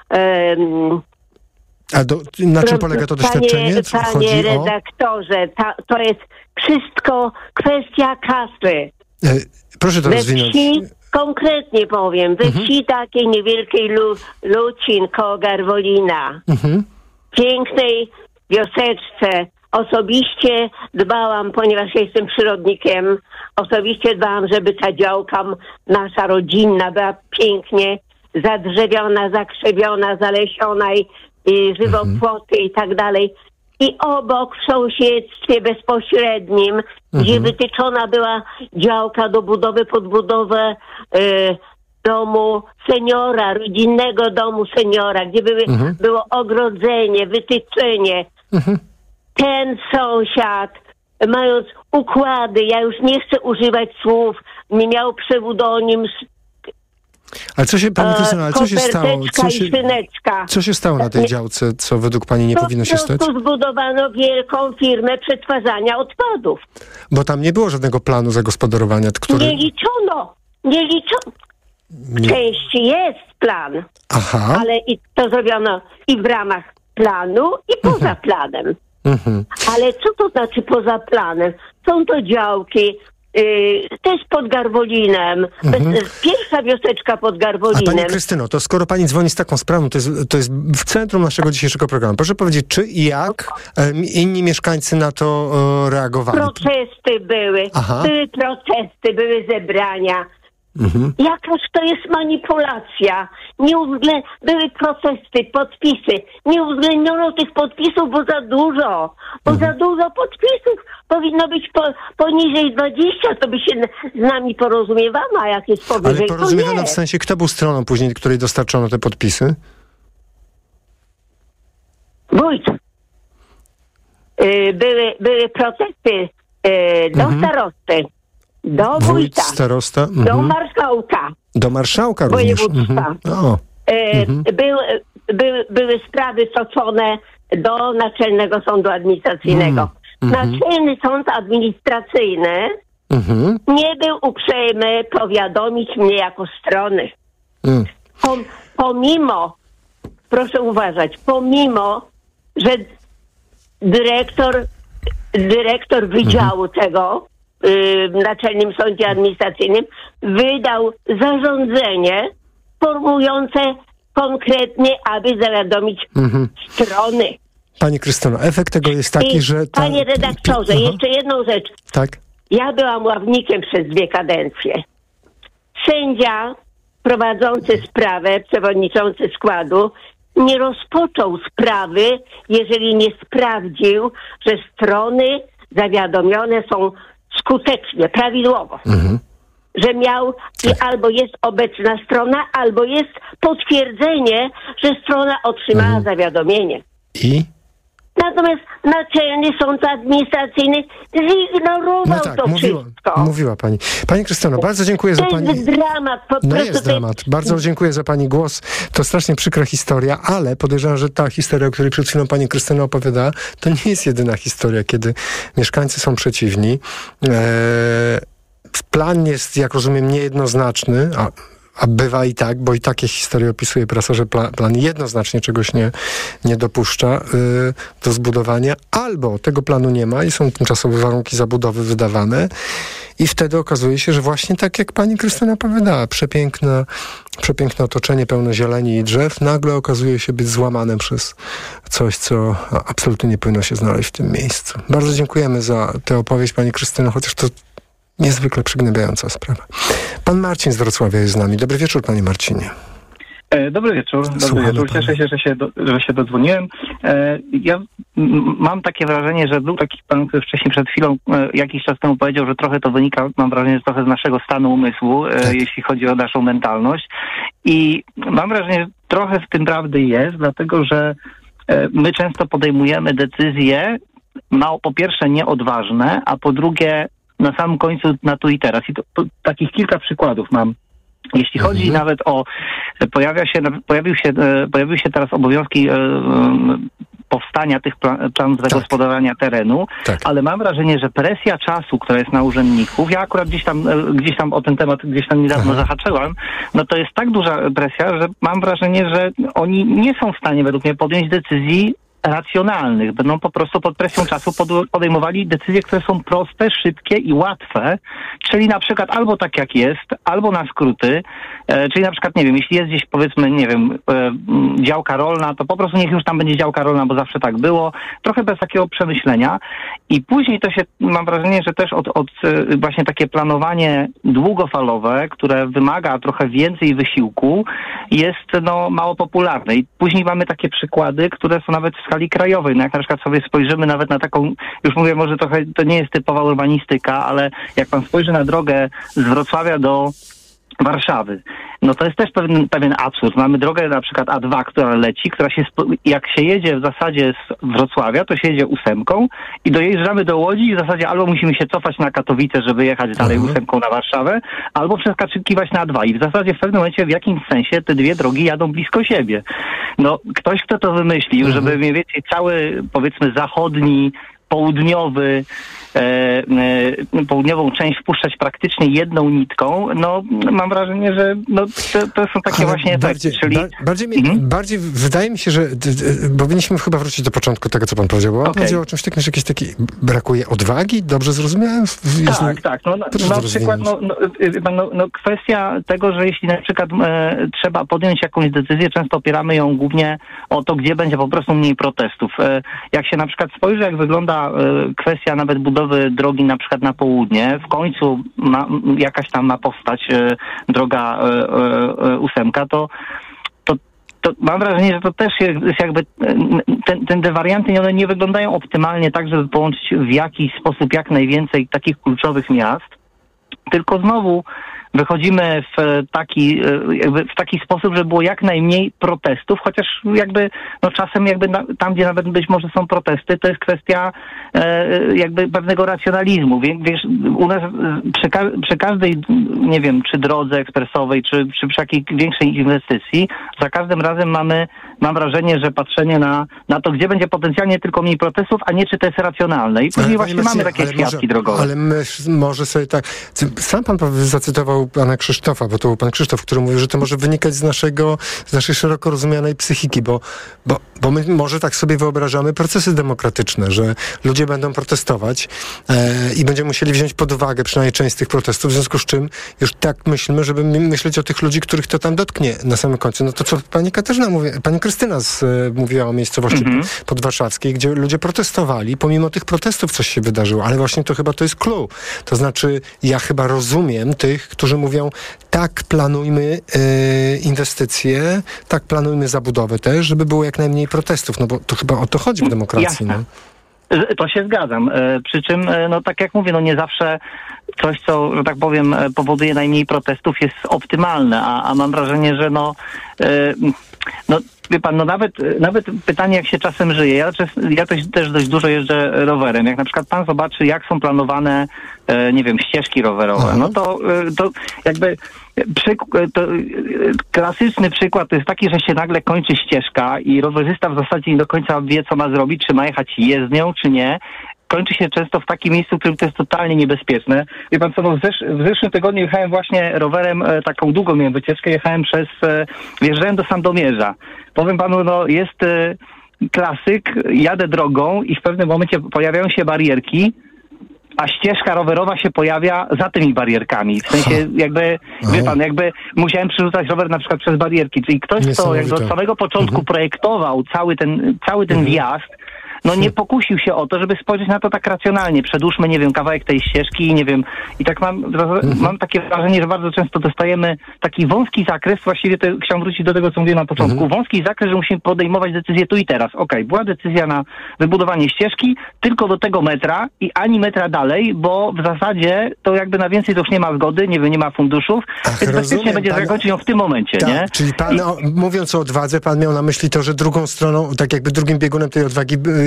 A do, na czym polega to doświadczenie? Panie, panie redaktorze, ta, to jest wszystko kwestia kasy. E, proszę to we rozwinąć. Wsi, konkretnie powiem, we mhm. wsi takiej niewielkiej Lu, Lucin koło Garwolina, mhm. pięknej wioseczce, osobiście dbałam, ponieważ ja jestem przyrodnikiem, osobiście dbałam, żeby ta działka nasza rodzinna była pięknie zadrzewiona, zakrzewiona, zalesiona i, i żywopłoty i tak dalej. I obok w sąsiedztwie bezpośrednim, mhm. gdzie wytyczona była działka do budowy, podbudowę y, domu seniora, rodzinnego domu seniora, gdzie były, mhm. było ogrodzenie, wytyczenie. Mhm. Ten sąsiad, mając układy, ja już nie chcę używać słów, nie miał pseudonim. Ale co się, pani Krystyna, ale co się stało? Co się, szyneczka. co się stało na tej działce, co według pani nie po powinno się stać? Po prostu zbudowano wielką firmę przetwarzania odpadów. Bo tam nie było żadnego planu zagospodarowania, który... Nie liczono, nie liczono. W nie. części jest plan, Aha. ale i to zrobiono i w ramach planu, i poza mhm. planem. Mhm. Ale co to znaczy poza planem? Są to działki, Yy, też pod Garwolinem. Mhm. Pierwsza wioseczka pod Garwolinem. A pani Krystyno, to skoro pani dzwoni z taką sprawą, to jest, to jest w centrum naszego dzisiejszego programu. Proszę powiedzieć, czy i jak e, inni mieszkańcy na to e, reagowali? Protesty były. Aha. Były protesty, były zebrania. Mhm. Jakaż to jest manipulacja. Nie uwzglę... Były protesty, podpisy. Nie uwzględniono tych podpisów, bo za dużo. Bo mhm. za dużo podpisów. Powinno być po, poniżej dwudziestu, to by się z nami porozumiewano, a jak jest powyżej, ale porozumiewano w sensie, kto był stroną później, której dostarczono te podpisy? Wójt. Yy, były, były protesty yy, do mhm. starosty. Do wójta, wójta, starosta, mhm. do marszałka. Do marszałka również. Województwa. Mhm. O. E, mhm. był, by, były sprawy toczone do Naczelnego Sądu Administracyjnego. Mhm. Naczelny Sąd Administracyjny mhm. nie był uprzejmy powiadomić mnie jako strony. Mhm. Pom, pomimo, proszę uważać, pomimo, że dyrektor, dyrektor wydziału mhm. tego w Naczelnym Sądzie Administracyjnym wydał zarządzenie formułujące konkretnie, aby zawiadomić mhm. strony. Pani Krystyno, efekt tego jest taki, I, że... Ta... Panie redaktorze, Aha. jeszcze jedną rzecz. Tak. Ja byłam ławnikiem przez dwie kadencje. Sędzia prowadzący sprawę, przewodniczący składu, nie rozpoczął sprawy, jeżeli nie sprawdził, że strony zawiadomione są skutecznie, prawidłowo. Mhm. Że miał i albo jest obecna strona, albo jest potwierdzenie, że strona otrzymała mhm. zawiadomienie. I? Natomiast Naczelny Sąd Administracyjny zignorował no tak, to mówiła, wszystko. Mówiła pani. Pani Krystyno, bardzo dziękuję za pani... To jest dramat. Po no jest dramat. Bardzo dziękuję za pani głos. To strasznie przykra historia, ale podejrzewam, że ta historia, o której przed chwilą pani Krystyna opowiadała, to nie jest jedyna historia, kiedy mieszkańcy są przeciwni. Eee, plan jest, jak rozumiem, niejednoznaczny, a A bywa i tak, bo i takie historie opisuje prasa, że plan, plan jednoznacznie czegoś nie, nie dopuszcza yy, do zbudowania, albo tego planu nie ma i są tymczasowe warunki zabudowy wydawane i wtedy okazuje się, że właśnie tak jak pani Krystyna opowiadała, przepiękne, przepiękne otoczenie pełne zieleni i drzew nagle okazuje się być złamane przez coś, co absolutnie nie powinno się znaleźć w tym miejscu. Bardzo dziękujemy za tę opowieść, pani Krystyno, chociaż to niezwykle przygnębiająca sprawa. Pan Marcin z Wrocławia jest z nami. Dobry wieczór, panie Marcinie. E, dobry wieczór. Dobry Słuchamy wieczór. pana. Cieszę się, że się, do, że się dodzwoniłem. E, ja m, mam takie wrażenie, że był taki pan, który wcześniej przed chwilą, e, jakiś czas temu powiedział, że trochę to wynika, mam wrażenie, że trochę z naszego stanu umysłu, e, tak. jeśli chodzi o naszą mentalność. I mam wrażenie, że trochę w tym prawdy jest, dlatego że e, my często podejmujemy decyzje, no, po pierwsze nieodważne, a po drugie na samym końcu na tu i teraz. I to, to, takich kilka przykładów mam. Jeśli chodzi mhm. nawet o, pojawia się, pojawił się, pojawiły się teraz obowiązki powstania tych plan, planów zagospodarowania terenu, tak. ale mam wrażenie, że presja czasu, która jest na urzędników, ja akurat gdzieś tam, gdzieś tam o ten temat gdzieś tam niedawno Aha. zahaczyłam, no to jest tak duża presja, że mam wrażenie, że oni nie są w stanie według mnie podjąć decyzji racjonalnych. Będą po prostu pod presją czasu podejmowali decyzje, które są proste, szybkie i łatwe, czyli na przykład albo tak jak jest, albo na skróty, e, czyli na przykład, nie wiem, jeśli jest gdzieś powiedzmy, nie wiem, e, działka rolna, to po prostu niech już tam będzie działka rolna, bo zawsze tak było, trochę bez takiego przemyślenia i później to się, mam wrażenie, że też od, od e, właśnie takie planowanie długofalowe, które wymaga trochę więcej wysiłku, jest no mało popularne i później mamy takie przykłady, które są nawet w skali krajowej. No jak na przykład sobie spojrzymy nawet na taką, już mówię, może trochę to nie jest typowa urbanistyka, ale jak pan spojrzy na drogę z Wrocławia do Warszawy, no to jest też pewien, pewien absurd. Mamy drogę na przykład A dwa, która leci, która się, jak się jedzie w zasadzie z Wrocławia, to się jedzie ósemką i dojeżdżamy do Łodzi i w zasadzie albo musimy się cofać na Katowice, żeby jechać dalej mhm. ósemką na Warszawę, albo przeskakiwać na A dwa. I w zasadzie w pewnym momencie w jakimś sensie te dwie drogi jadą blisko siebie. No ktoś, kto to wymyślił, mhm. żeby mniej więcej cały, powiedzmy, zachodni, południowy, e, e, południową część wpuszczać praktycznie jedną nitką, no mam wrażenie, że no, to, to są takie Ale właśnie bardziej, efekty, czyli... Ba- bardziej, mi, mhm. bardziej wydaje mi się, że d- d- powinniśmy chyba wrócić do początku tego, co pan powiedział, bo okay. pan powiedział o czymś takim, że jakieś takie brakuje odwagi, dobrze zrozumiałem? Tak, nie... tak. No, na, na przykład no, no, no, no, kwestia tego, że jeśli na przykład e, trzeba podjąć jakąś decyzję, często opieramy ją głównie o to, gdzie będzie po prostu mniej protestów. E, jak się na przykład spojrzy, jak wygląda kwestia nawet budowy drogi na przykład na południe. W końcu ma, jakaś tam ma powstać e, droga e, e, ósemka, to, to, to mam wrażenie, że to też jest jakby ten, ten, te warianty one nie wyglądają optymalnie tak, żeby połączyć w jakiś sposób jak najwięcej takich kluczowych miast, tylko znowu wychodzimy w taki, jakby w taki sposób, żeby było jak najmniej protestów, chociaż jakby no czasem jakby na, tam, gdzie nawet być może są protesty, to jest kwestia e, jakby pewnego racjonalizmu. Wiesz, u nas przy, ka- przy każdej, nie wiem, czy drodze ekspresowej, czy, czy przy jakiej większej inwestycji, za każdym razem mamy, mam wrażenie, że patrzenie na, na to, gdzie będzie potencjalnie tylko mniej protestów, a nie czy to jest racjonalne. I później ale, właśnie Marcinie, mamy takie świadki może, drogowe. Ale my, może sobie tak... Sam pan zacytował pana Krzysztofa, bo to był pan Krzysztof, który mówił, że to może wynikać z naszego, z naszej szeroko rozumianej psychiki, bo, bo, bo my może tak sobie wyobrażamy procesy demokratyczne, że ludzie będą protestować e, i będziemy musieli wziąć pod uwagę przynajmniej część z tych protestów, w związku z czym już tak myślmy, żeby myśleć o tych ludzi, których to tam dotknie na samym końcu. No to co pani Katarzyna mówi, pani Krystyna z, mówiła o miejscowości mm-hmm. podwarszawskiej, gdzie ludzie protestowali, pomimo tych protestów coś się wydarzyło, ale właśnie to chyba to jest clue. To znaczy, ja chyba rozumiem tych, którzy mówią, tak planujmy e, inwestycje, tak planujmy zabudowę też, żeby było jak najmniej protestów, no bo to chyba o to chodzi w demokracji. No. To się zgadzam. E, przy czym, e, no tak jak mówię, no nie zawsze coś, co, że tak powiem, powoduje najmniej protestów jest optymalne, a, a mam wrażenie, że no, e, no wie pan, no nawet, nawet pytanie, jak się czasem żyje. Ja, ja też, też dość dużo jeżdżę rowerem. Jak na przykład pan zobaczy, jak są planowane, e, nie wiem, ścieżki rowerowe, Aha. no to, to jakby przyk- to, klasyczny przykład to jest taki, że się nagle kończy ścieżka i rowerzysta w zasadzie nie do końca wie, co ma zrobić, czy ma jechać jezdnią, czy nie. Kończy się często w takim miejscu, w którym to jest totalnie niebezpieczne. Wie pan co, no w, zesz- w zeszłym tygodniu jechałem właśnie rowerem, e, taką długą miałem wycieczkę, jechałem przez, e, wjeżdżałem do Sandomierza. Powiem panu, no jest e, klasyk, jadę drogą i w pewnym momencie pojawiają się barierki, a ścieżka rowerowa się pojawia za tymi barierkami. W sensie jakby, wie pan, jakby musiałem przerzucać rower na przykład przez barierki. Czyli ktoś, kto jakby od samego początku mhm. projektował cały ten, cały ten mhm. wjazd, no nie pokusił się o to, żeby spojrzeć na to tak racjonalnie. Przedłużmy, nie wiem, kawałek tej ścieżki i nie wiem. I tak mam, mhm. mam takie wrażenie, że bardzo często dostajemy taki wąski zakres, właściwie to chciałem wrócić do tego, co mówiłem na początku, mhm. wąski zakres, że musimy podejmować decyzję tu i teraz. Okej, okay, była decyzja na wybudowanie ścieżki tylko do tego metra i ani metra dalej, bo w zasadzie to jakby na więcej to już nie ma zgody, nie wiem, nie ma funduszów, Ach, więc bezpiecznie będzie pan... zakończyć ją w tym momencie, tak, nie? Czyli pan, I... o, mówiąc o odwadze, pan miał na myśli to, że drugą stroną, tak jakby drugim biegunem tej odwagi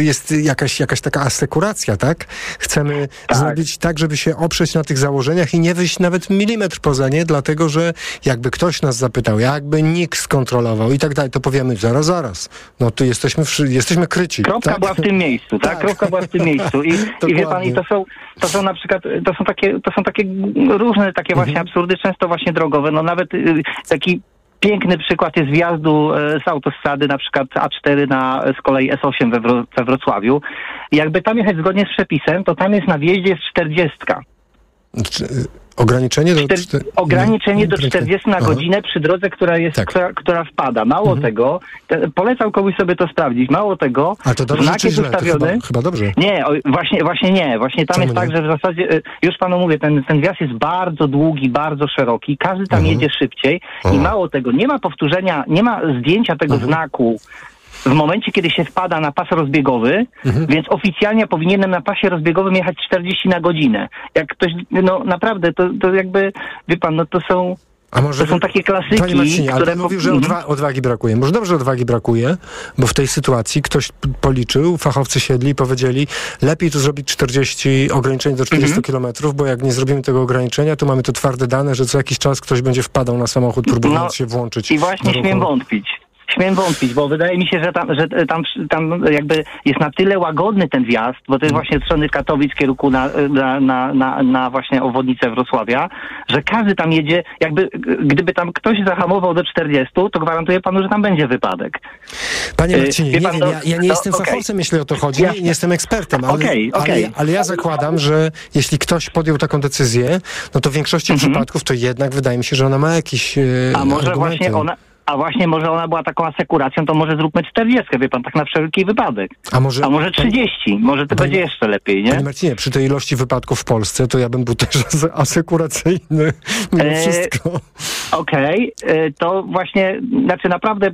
jest jakaś, jakaś taka asekuracja, tak? Chcemy tak. zrobić tak, żeby się oprzeć na tych założeniach i nie wyjść nawet milimetr poza nie, dlatego, że jakby ktoś nas zapytał, jakby nikt skontrolował i tak dalej, to powiemy, zaraz, zaraz, no tu jesteśmy, jesteśmy kryci. Kropka tak? była w tym miejscu, tak? tak? Kropka była w tym miejscu. I, i wie pan, i to są, to są na przykład, to są takie, to są takie różne takie mhm. właśnie absurdy, często właśnie drogowe, no nawet y, taki piękny przykład jest wjazdu z autostrady, na przykład A cztery na z kolei S osiem we, Wro- we Wrocławiu. I jakby tam jechać zgodnie z przepisem, to tam jest na wjeździe jest czterdziestka. Ograniczenie do... Czter... Ograniczenie do czterdziestu na godzinę przy drodze, która jest, tak. która, która wpada. Mało mhm. tego, te, polecam komuś sobie to sprawdzić, mało tego, a to dobrze znak czy jest źle? ustawiony... Chyba, chyba dobrze. Nie, o, właśnie, właśnie nie. Właśnie tam Czemu jest nie? tak, że w zasadzie, już panu mówię, ten, ten wjazd jest bardzo długi, bardzo szeroki, każdy tam mhm. jedzie szybciej mhm. i mało tego, nie ma powtórzenia, nie ma zdjęcia tego mhm. znaku w momencie, kiedy się wpada na pas rozbiegowy, mhm. więc oficjalnie powinienem na pasie rozbiegowym jechać czterdzieści na godzinę. Jak ktoś, no naprawdę, to, to jakby, wie pan, no to są... A może to są takie klasyki, Panie Marcinie, które... ale mówił, że odwa- odwagi brakuje. Może dobrze odwagi brakuje, bo w tej sytuacji ktoś p- policzył, fachowcy siedli i powiedzieli, lepiej tu zrobić czterdzieści, ograniczenie do czterdziestu mm-hmm. kilometrów, bo jak nie zrobimy tego ograniczenia, to mamy tu twarde dane, że co jakiś czas ktoś będzie wpadał na samochód, próbując no, się włączyć. I właśnie śmiem wątpić. Śmiem wątpić, bo wydaje mi się, że tam, że tam, tam jakby jest na tyle łagodny ten wjazd, bo to jest właśnie od strony Katowic w kierunku na, na, na, na, na właśnie obwodnicę Wrocławia, że każdy tam jedzie, jakby gdyby tam ktoś zahamował do czterdziestu, to gwarantuję panu, że tam będzie wypadek. Panie Marcinie, nie pan, wiem, to, ja, ja nie to, jestem okay. fachowcem, jeśli o to chodzi, nie, nie jestem ekspertem, ale, okay, okay. Ale, ale ja zakładam, że jeśli ktoś podjął taką decyzję, no to w większości mhm. przypadków to jednak wydaje mi się, że ona ma jakieś e, A może argumenty. właśnie ona... A właśnie może ona była taką asekuracją, to może zróbmy czterdziestkę, wie pan, tak na wszelki wypadek. A może, A może trzydzieści, może to panie, będzie jeszcze lepiej, nie? Panie Marcinie, przy tej ilości wypadków w Polsce, to ja bym był też asekuracyjny mimo e, wszystko. Okej, okay. To właśnie, znaczy naprawdę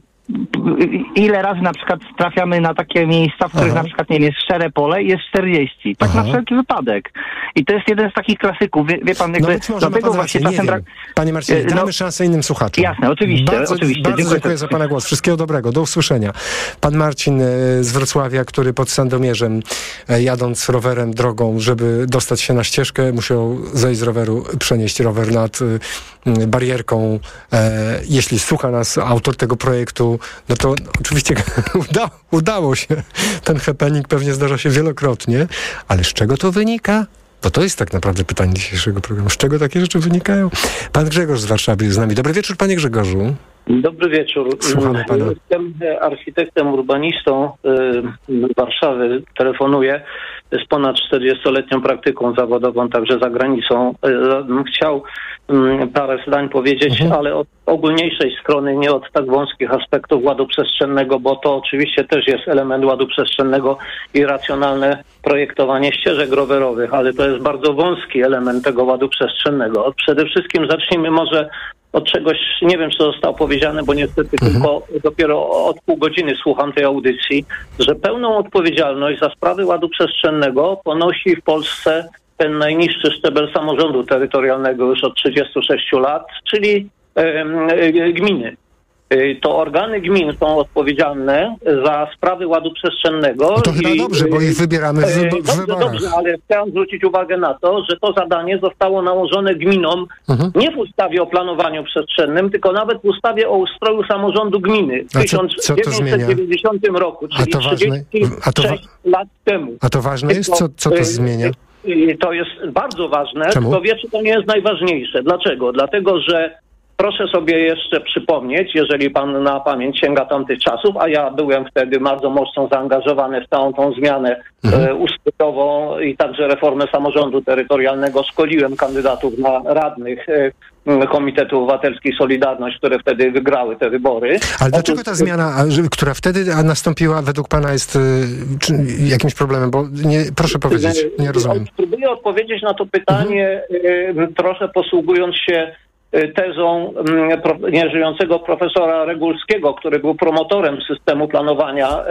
ile razy na przykład trafiamy na takie miejsca, w których Aha. na przykład, nie wiem, jest szczere pole i jest czterdzieści. Tak Aha. na wszelki wypadek. I to jest jeden z takich klasyków. Wie, wie pan, jakby... No być może ma pan rację, nie wiem. Panie Marcinie, damy no, szansę innym słuchaczom. Jasne, oczywiście. Bardzo, oczywiście. bardzo dziękuję, dziękuję za pana głos. Wszystkiego dobrego. Do usłyszenia. Pan Marcin z Wrocławia, który pod Sandomierzem, jadąc rowerem drogą, żeby dostać się na ścieżkę, musiał zejść z roweru, przenieść rower nad barierką. Jeśli słucha nas autor tego projektu, no to oczywiście uda, udało się. Ten happening pewnie zdarza się wielokrotnie, ale z czego to wynika? Bo to jest tak naprawdę pytanie dzisiejszego programu. Z czego takie rzeczy wynikają? Pan Grzegorz z Warszawy jest z nami. Dobry wieczór, panie Grzegorzu. Dobry wieczór. Słuchamy pana. Jestem architektem, urbanistą z Warszawy. Telefonuję z ponad czterdziestoletnią praktyką zawodową, także za granicą. Chciał parę zdań powiedzieć, mhm. ale od ogólniejszej strony, nie od tak wąskich aspektów ładu przestrzennego, bo to oczywiście też jest element ładu przestrzennego i racjonalne projektowanie ścieżek rowerowych, ale to jest bardzo wąski element tego ładu przestrzennego. Przede wszystkim zacznijmy może od czegoś, nie wiem, co zostało powiedziane, bo niestety mhm. tylko dopiero od pół godziny słucham tej audycji, że pełną odpowiedzialność za sprawy ładu przestrzennego ponosi w Polsce ten najniższy szczebel samorządu terytorialnego już od trzydziestu sześciu lat, czyli e, gminy. To organy gmin są odpowiedzialne za sprawy ładu przestrzennego. No to chyba i, dobrze, bo ich wybieramy w, wy- w dobrze, wyborach. Dobrze, ale chciałem zwrócić uwagę na to, że to zadanie zostało nałożone gminom mhm. nie w ustawie o planowaniu przestrzennym, tylko nawet w ustawie o ustroju samorządu gminy w tysiąc dziewięćset dziewięćdziesiątym roku, czyli trzydzieści sześć lat temu. A to ważne jest? Co, co to zmienia? To jest bardzo ważne. Czemu? Kto wie, czy to nie jest najważniejsze. Dlaczego? Dlatego, że proszę sobie jeszcze przypomnieć, jeżeli pan na pamięć sięga tamtych czasów, a ja byłem wtedy bardzo mocno zaangażowany w całą tą zmianę mhm. e, ustrojową i także reformę samorządu terytorialnego. Szkoliłem kandydatów na radnych e, Komitetu Obywatelskiej Solidarność, które wtedy wygrały te wybory. Ale dlaczego ta zmiana, która wtedy nastąpiła, według pana jest y, czy, jakimś problemem? Bo nie, proszę powiedzieć, nie rozumiem. Spróbuję odpowiedzieć na to pytanie, mhm. y, trochę posługując się tezą nieżyjącego profesora Regulskiego, który był promotorem systemu planowania,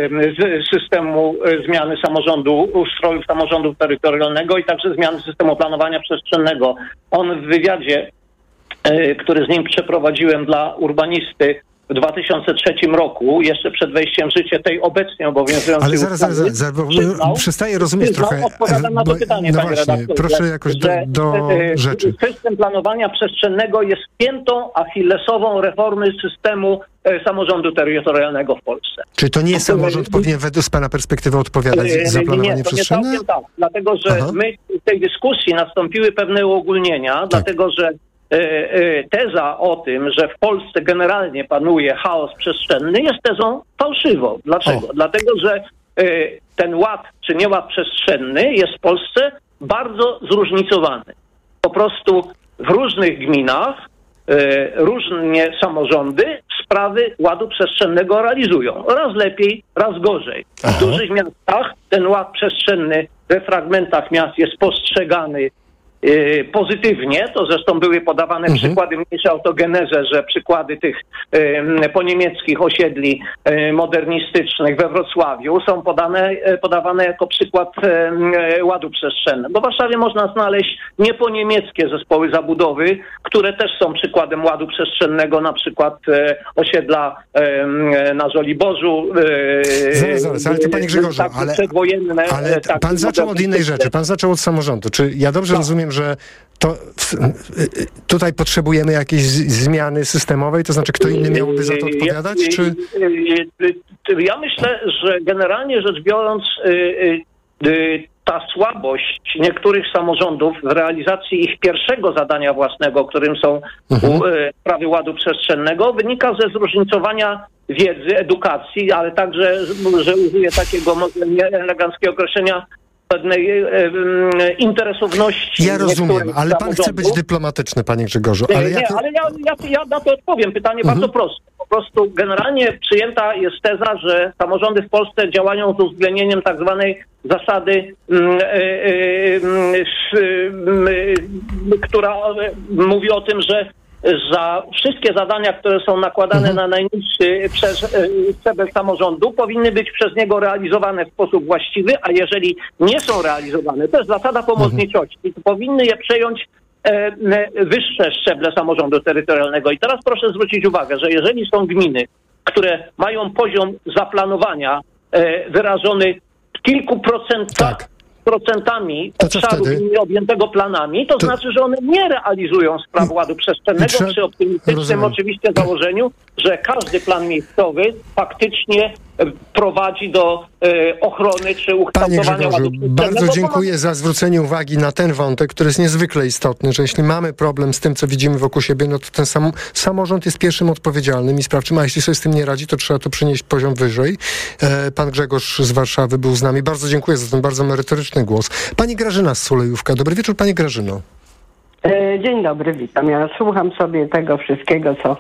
systemu zmiany samorządu, ustroju samorządu terytorialnego i także zmiany systemu planowania przestrzennego. On w wywiadzie, który z nim przeprowadziłem dla urbanisty, w dwa tysiące trzecim roku, jeszcze przed wejściem w życie tej obecnie obowiązującej Ale zaraz, zaraz, zaraz, zaraz bo przyznał, przestaję rozumieć przyznał, trochę. Odpowiadam na to bo, pytanie, no panie właśnie, redaktorze, proszę jakoś do, że, do e, rzeczy. System planowania przestrzennego jest piętą achillesową reformy systemu e, samorządu terytorialnego w Polsce. Czy to nie samorząd powinien według z pana perspektywy odpowiadać za planowanie nie, to przestrzenne? Nie, całkiem tak, dlatego że Aha. my w tej dyskusji nastąpiły pewne uogólnienia, tak. dlatego że e, e, teza o tym, że w Polsce generalnie panuje chaos przestrzenny, jest tezą fałszywą. Dlaczego? O. Dlatego, że e, ten ład czy nieład przestrzenny jest w Polsce bardzo zróżnicowany. Po prostu w różnych gminach e, różnie samorządy sprawy ładu przestrzennego realizują. Raz lepiej, raz gorzej. Aha. W dużych miastach ten ład przestrzenny we fragmentach miast jest postrzegany y, pozytywnie. To zresztą były podawane mhm. przykłady, mniejsze autogenezę, że przykłady tych y, poniemieckich osiedli y, modernistycznych we Wrocławiu są podane, y, podawane jako przykład y, ładu przestrzennego. Bo w Warszawie można znaleźć nieponiemieckie zespoły zabudowy, które też są przykładem ładu przestrzennego, na przykład e, osiedla e, na Żoliborzu. E, zaraz, zaraz, ale to panie Grzegorzu, tak, ale, przedwojenne, ale tak, pan zaczął od innej rzeczy, pan zaczął od samorządu. Czy ja dobrze tak. rozumiem, że to w, tutaj potrzebujemy jakiejś z, zmiany systemowej, to znaczy kto inny miałby za to odpowiadać? Ja, czy... ja myślę, że generalnie rzecz biorąc ta słabość niektórych samorządów w realizacji ich pierwszego zadania własnego, którym są mhm. sprawy ładu przestrzennego, wynika ze zróżnicowania wiedzy, edukacji, ale także, że użyję takiego eleganckiego określenia, pewnej e, interesowności. Ja rozumiem, ale pan chce być dyplomatyczny, panie Grzegorzu. Ale nie, ja, to... ale ja, ja, ja na to odpowiem. Pytanie mhm. bardzo proste. Po prostu generalnie przyjęta jest teza, że samorządy w Polsce działają z uwzględnieniem tak zwanej zasady, mm, y, y, y, y, która mówi o tym, że za wszystkie zadania, które są nakładane mhm. na najniższy szczebel samorządu, powinny być przez niego realizowane w sposób właściwy, a jeżeli nie są realizowane, to jest zasada pomocniczości, to powinny je przejąć e, wyższe szczeble samorządu terytorialnego. I teraz proszę zwrócić uwagę, że jeżeli są gminy, które mają poziom zaplanowania e, wyrażony w kilku procentach, tak. procentami obszaru gminy objętego planami, to, to znaczy, że one nie realizują spraw ładu przestrzennego trze... przy optymistycznym Rozumiem. oczywiście założeniu, że każdy plan miejscowy faktycznie prowadzi do e, ochrony czy ukształtowania ładu przestrzennego. Bardzo dziękuję za zwrócenie uwagi na ten wątek, który jest niezwykle istotny, że jeśli mamy problem z tym, co widzimy wokół siebie, no to ten sam, samorząd jest pierwszym odpowiedzialnym i sprawczym, a jeśli sobie z tym nie radzi, to trzeba to przynieść poziom wyżej. E, pan Grzegorz z Warszawy był z nami. Bardzo dziękuję za ten bardzo merytoryczny głos. Pani Grażyna z Sulejówka. Dobry wieczór, pani Grażyno. Dzień dobry, witam. Ja słucham sobie tego wszystkiego, co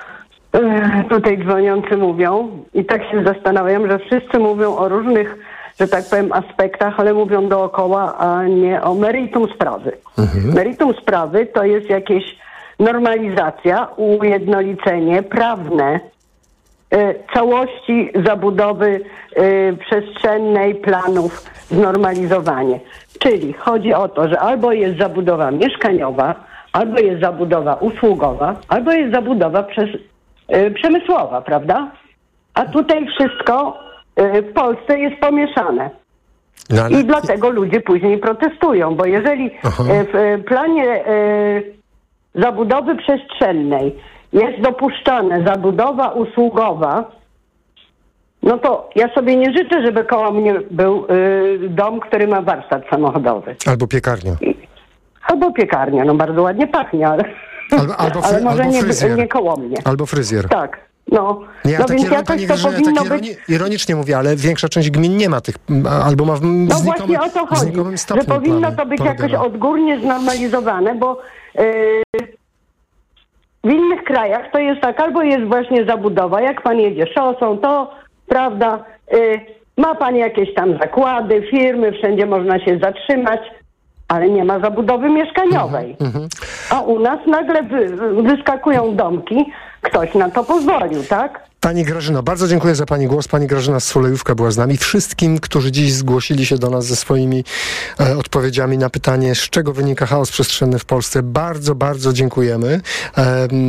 tutaj dzwoniący mówią i tak się zastanawiam, że wszyscy mówią o różnych, że tak powiem, aspektach, ale mówią dookoła, a nie o meritum sprawy. Mhm. Meritum sprawy to jest jakieś normalizacja, ujednolicenie prawne y, całości zabudowy y, przestrzennej, planów, znormalizowanie. Czyli chodzi o to, że albo jest zabudowa mieszkaniowa, albo jest zabudowa usługowa, albo jest zabudowa przez Yy, przemysłowa, prawda? A tutaj wszystko yy, w Polsce jest pomieszane. No ale... I dlatego ludzie później protestują, bo jeżeli yy, w yy, planie yy, zabudowy przestrzennej jest dopuszczana zabudowa usługowa, no to ja sobie nie życzę, żeby koło mnie był yy, dom, który ma warsztat samochodowy. Albo piekarnia. Albo piekarnia, no bardzo ładnie pachnie, ale... Albo, albo, fry, ale może albo nie, fryzjer. nie koło mnie. Albo fryzjer. Tak. No, ja no tak więc jakoś to Grzyna, powinno tak ironi- być... ironicznie mówię, ale większa część gmin nie ma tych, albo ma w No właśnie o to chodzi, że powinno plany, to być jakoś odgórnie znormalizowane, bo yy, w innych krajach to jest tak, albo jest właśnie zabudowa, jak pan jedzie szosą, to prawda, yy, ma pan jakieś tam zakłady, firmy, wszędzie można się zatrzymać, ale nie ma zabudowy mieszkaniowej. Mm-hmm. A u nas nagle wy, wyskakują domki, ktoś na to pozwolił, tak? Pani Grażyno, bardzo dziękuję za Pani głos. Pani Grażyna z Sulejówka była z nami. Wszystkim, którzy dziś zgłosili się do nas ze swoimi e, odpowiedziami na pytanie, z czego wynika chaos przestrzenny w Polsce, bardzo, bardzo dziękujemy. E,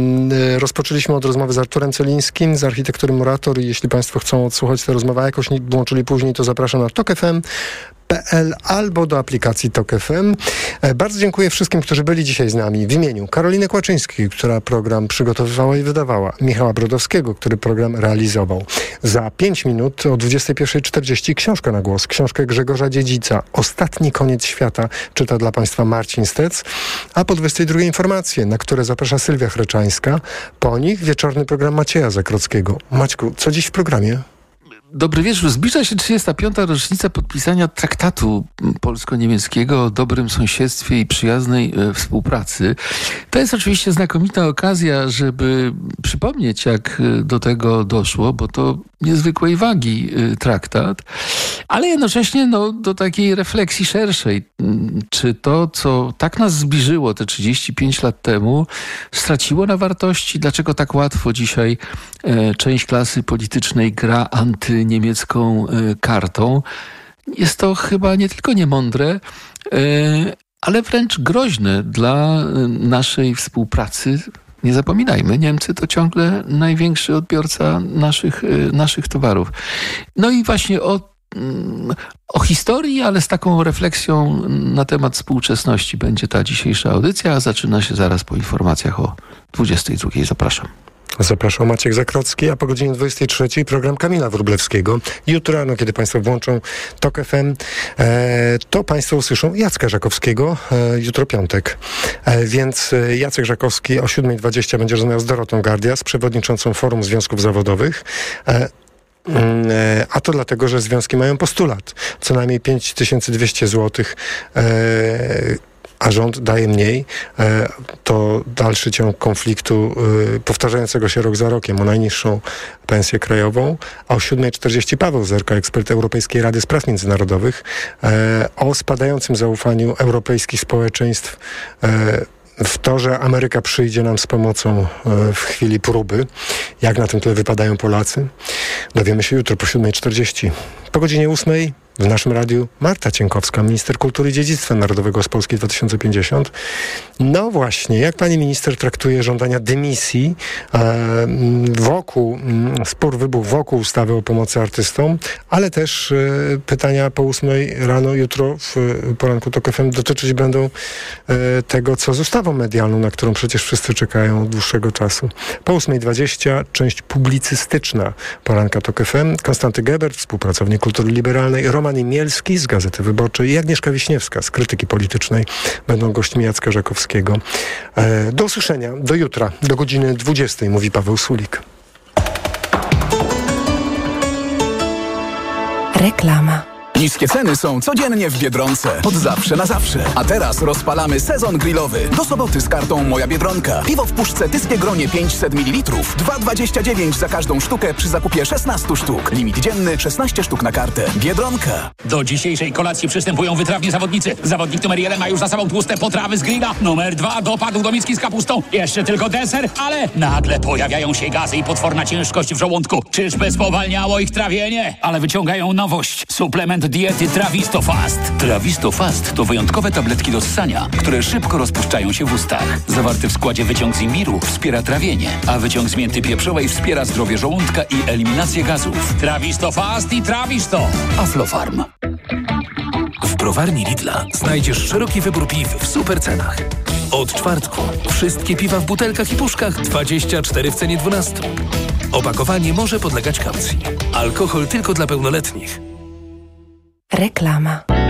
e, rozpoczęliśmy od rozmowy z Arturem Celińskim z Architektury Murator i jeśli Państwo chcą odsłuchać tę rozmowę, a jakoś nie włączyli później, to zapraszam na tok f m kropka p l albo do aplikacji Tok F M. Bardzo dziękuję wszystkim, którzy byli dzisiaj z nami. W imieniu Karoliny Kłaczyńskiej, która program przygotowywała i wydawała, Michała Brodowskiego, który program realizował. Za pięć minut o dwudziestej pierwszej czterdzieści książka na głos. Książkę Grzegorza Dziedzica. Ostatni koniec świata czyta dla Państwa Marcin Stec. A po dwudziestej drugiej informacje, na które zaprasza Sylwia Chreczańska. Po nich wieczorny program Macieja Zakrockiego. Maćku, co dziś w programie? Dobry wieczór. Zbliża się trzydziesta piąta rocznica podpisania traktatu polsko-niemieckiego o dobrym sąsiedztwie i przyjaznej e, współpracy. To jest oczywiście znakomita okazja, żeby przypomnieć, jak do tego doszło, bo to niezwykłej wagi e, traktat, ale jednocześnie no, do takiej refleksji szerszej. Czy to, co tak nas zbliżyło te trzydzieści pięć lat temu, straciło na wartości? Dlaczego tak łatwo dzisiaj e, część klasy politycznej gra anty niemiecką y, kartą? Jest to chyba nie tylko niemądre, y, ale wręcz groźne dla y, naszej współpracy. Nie zapominajmy, Niemcy to ciągle największy odbiorca naszych, y, naszych towarów. No i właśnie o, y, o historii, ale z taką refleksją na temat współczesności będzie ta dzisiejsza audycja, a zaczyna się zaraz po informacjach o dwudziestej drugiej. Zapraszam. Zapraszał Maciek Zakrocki, a po godzinie dwudziestej trzeciej program Kamila Wróblewskiego. Jutro rano, kiedy Państwo włączą Tok F M, e, to Państwo usłyszą Jacka Żakowskiego, e, jutro piątek. E, więc Jacek Żakowski o siódma dwadzieścia będzie rozmawiał z Dorotą Gardias, przewodniczącą Forum Związków Zawodowych. E, A to dlatego, że związki mają postulat. Co najmniej pięć tysięcy dwieście złotych, e, a rząd daje mniej. E, to dalszy ciąg konfliktu e, powtarzającego się rok za rokiem o najniższą pensję krajową. A o siódma czterdzieści Paweł Zerka, ekspert Europejskiej Rady Spraw Międzynarodowych, e, o spadającym zaufaniu europejskich społeczeństw e, w to, że Ameryka przyjdzie nam z pomocą e, w chwili próby. Jak na tym tle wypadają Polacy? Dowiemy się jutro po siódma czterdzieści. Po godzinie ósmej w naszym radiu Marta Cienkowska, minister kultury i dziedzictwa narodowego z Polski dwa tysiące pięćdziesiąt. No właśnie, jak pani minister traktuje żądania dymisji e, wokół, spór wybuchł wokół ustawy o pomocy artystom, ale też e, pytania po ósmej rano jutro w poranku Tok F M dotyczyć będą e, tego, co z ustawą medialną, na którą przecież wszyscy czekają od dłuższego czasu. Po ósma dwadzieścia część publicystyczna poranka Tok F M. Konstanty Gebert, współpracownik kultury liberalnej, Roman Imielski z Gazety Wyborczej i Agnieszka Wiśniewska z Krytyki Politycznej będą gośćmi Jacka Żakowskiego. E, do usłyszenia, do jutra, do godziny dwudziestej, mówi Paweł Sulik. Reklama. Niskie ceny są codziennie w Biedronce. Od zawsze na zawsze. A teraz rozpalamy sezon grillowy. Do soboty z kartą Moja Biedronka. Piwo w puszce Tyskie Gronie pięćset mililitrów. dwa dwadzieścia dziewięć za każdą sztukę przy zakupie szesnaście sztuk. Limit dzienny szesnaście sztuk na kartę. Biedronka. Do dzisiejszej kolacji przystępują wytrawni zawodnicy. Zawodnik numer jeden ma już za sobą tłuste potrawy z grilla. Numer dwa dopadł do miski z kapustą. Jeszcze tylko deser, ale nagle pojawiają się gazy i potworna ciężkość w żołądku. Czyżby spowalniało ich trawienie? Ale wyciągają nowość. Suplement diety Trawisto Fast. Trawisto Fast to wyjątkowe tabletki do ssania, które szybko rozpuszczają się w ustach. Zawarty w składzie wyciąg z imbiru wspiera trawienie, a wyciąg z mięty pieprzowej wspiera zdrowie żołądka i eliminację gazów. Trawisto Fast i Trawisto. Aflofarm. W browarni Lidla znajdziesz szeroki wybór piw w super cenach. Od czwartku wszystkie piwa w butelkach i puszkach dwadzieścia cztery w cenie dwunastu. Opakowanie może podlegać kaucji. Alkohol tylko dla pełnoletnich. Reklama.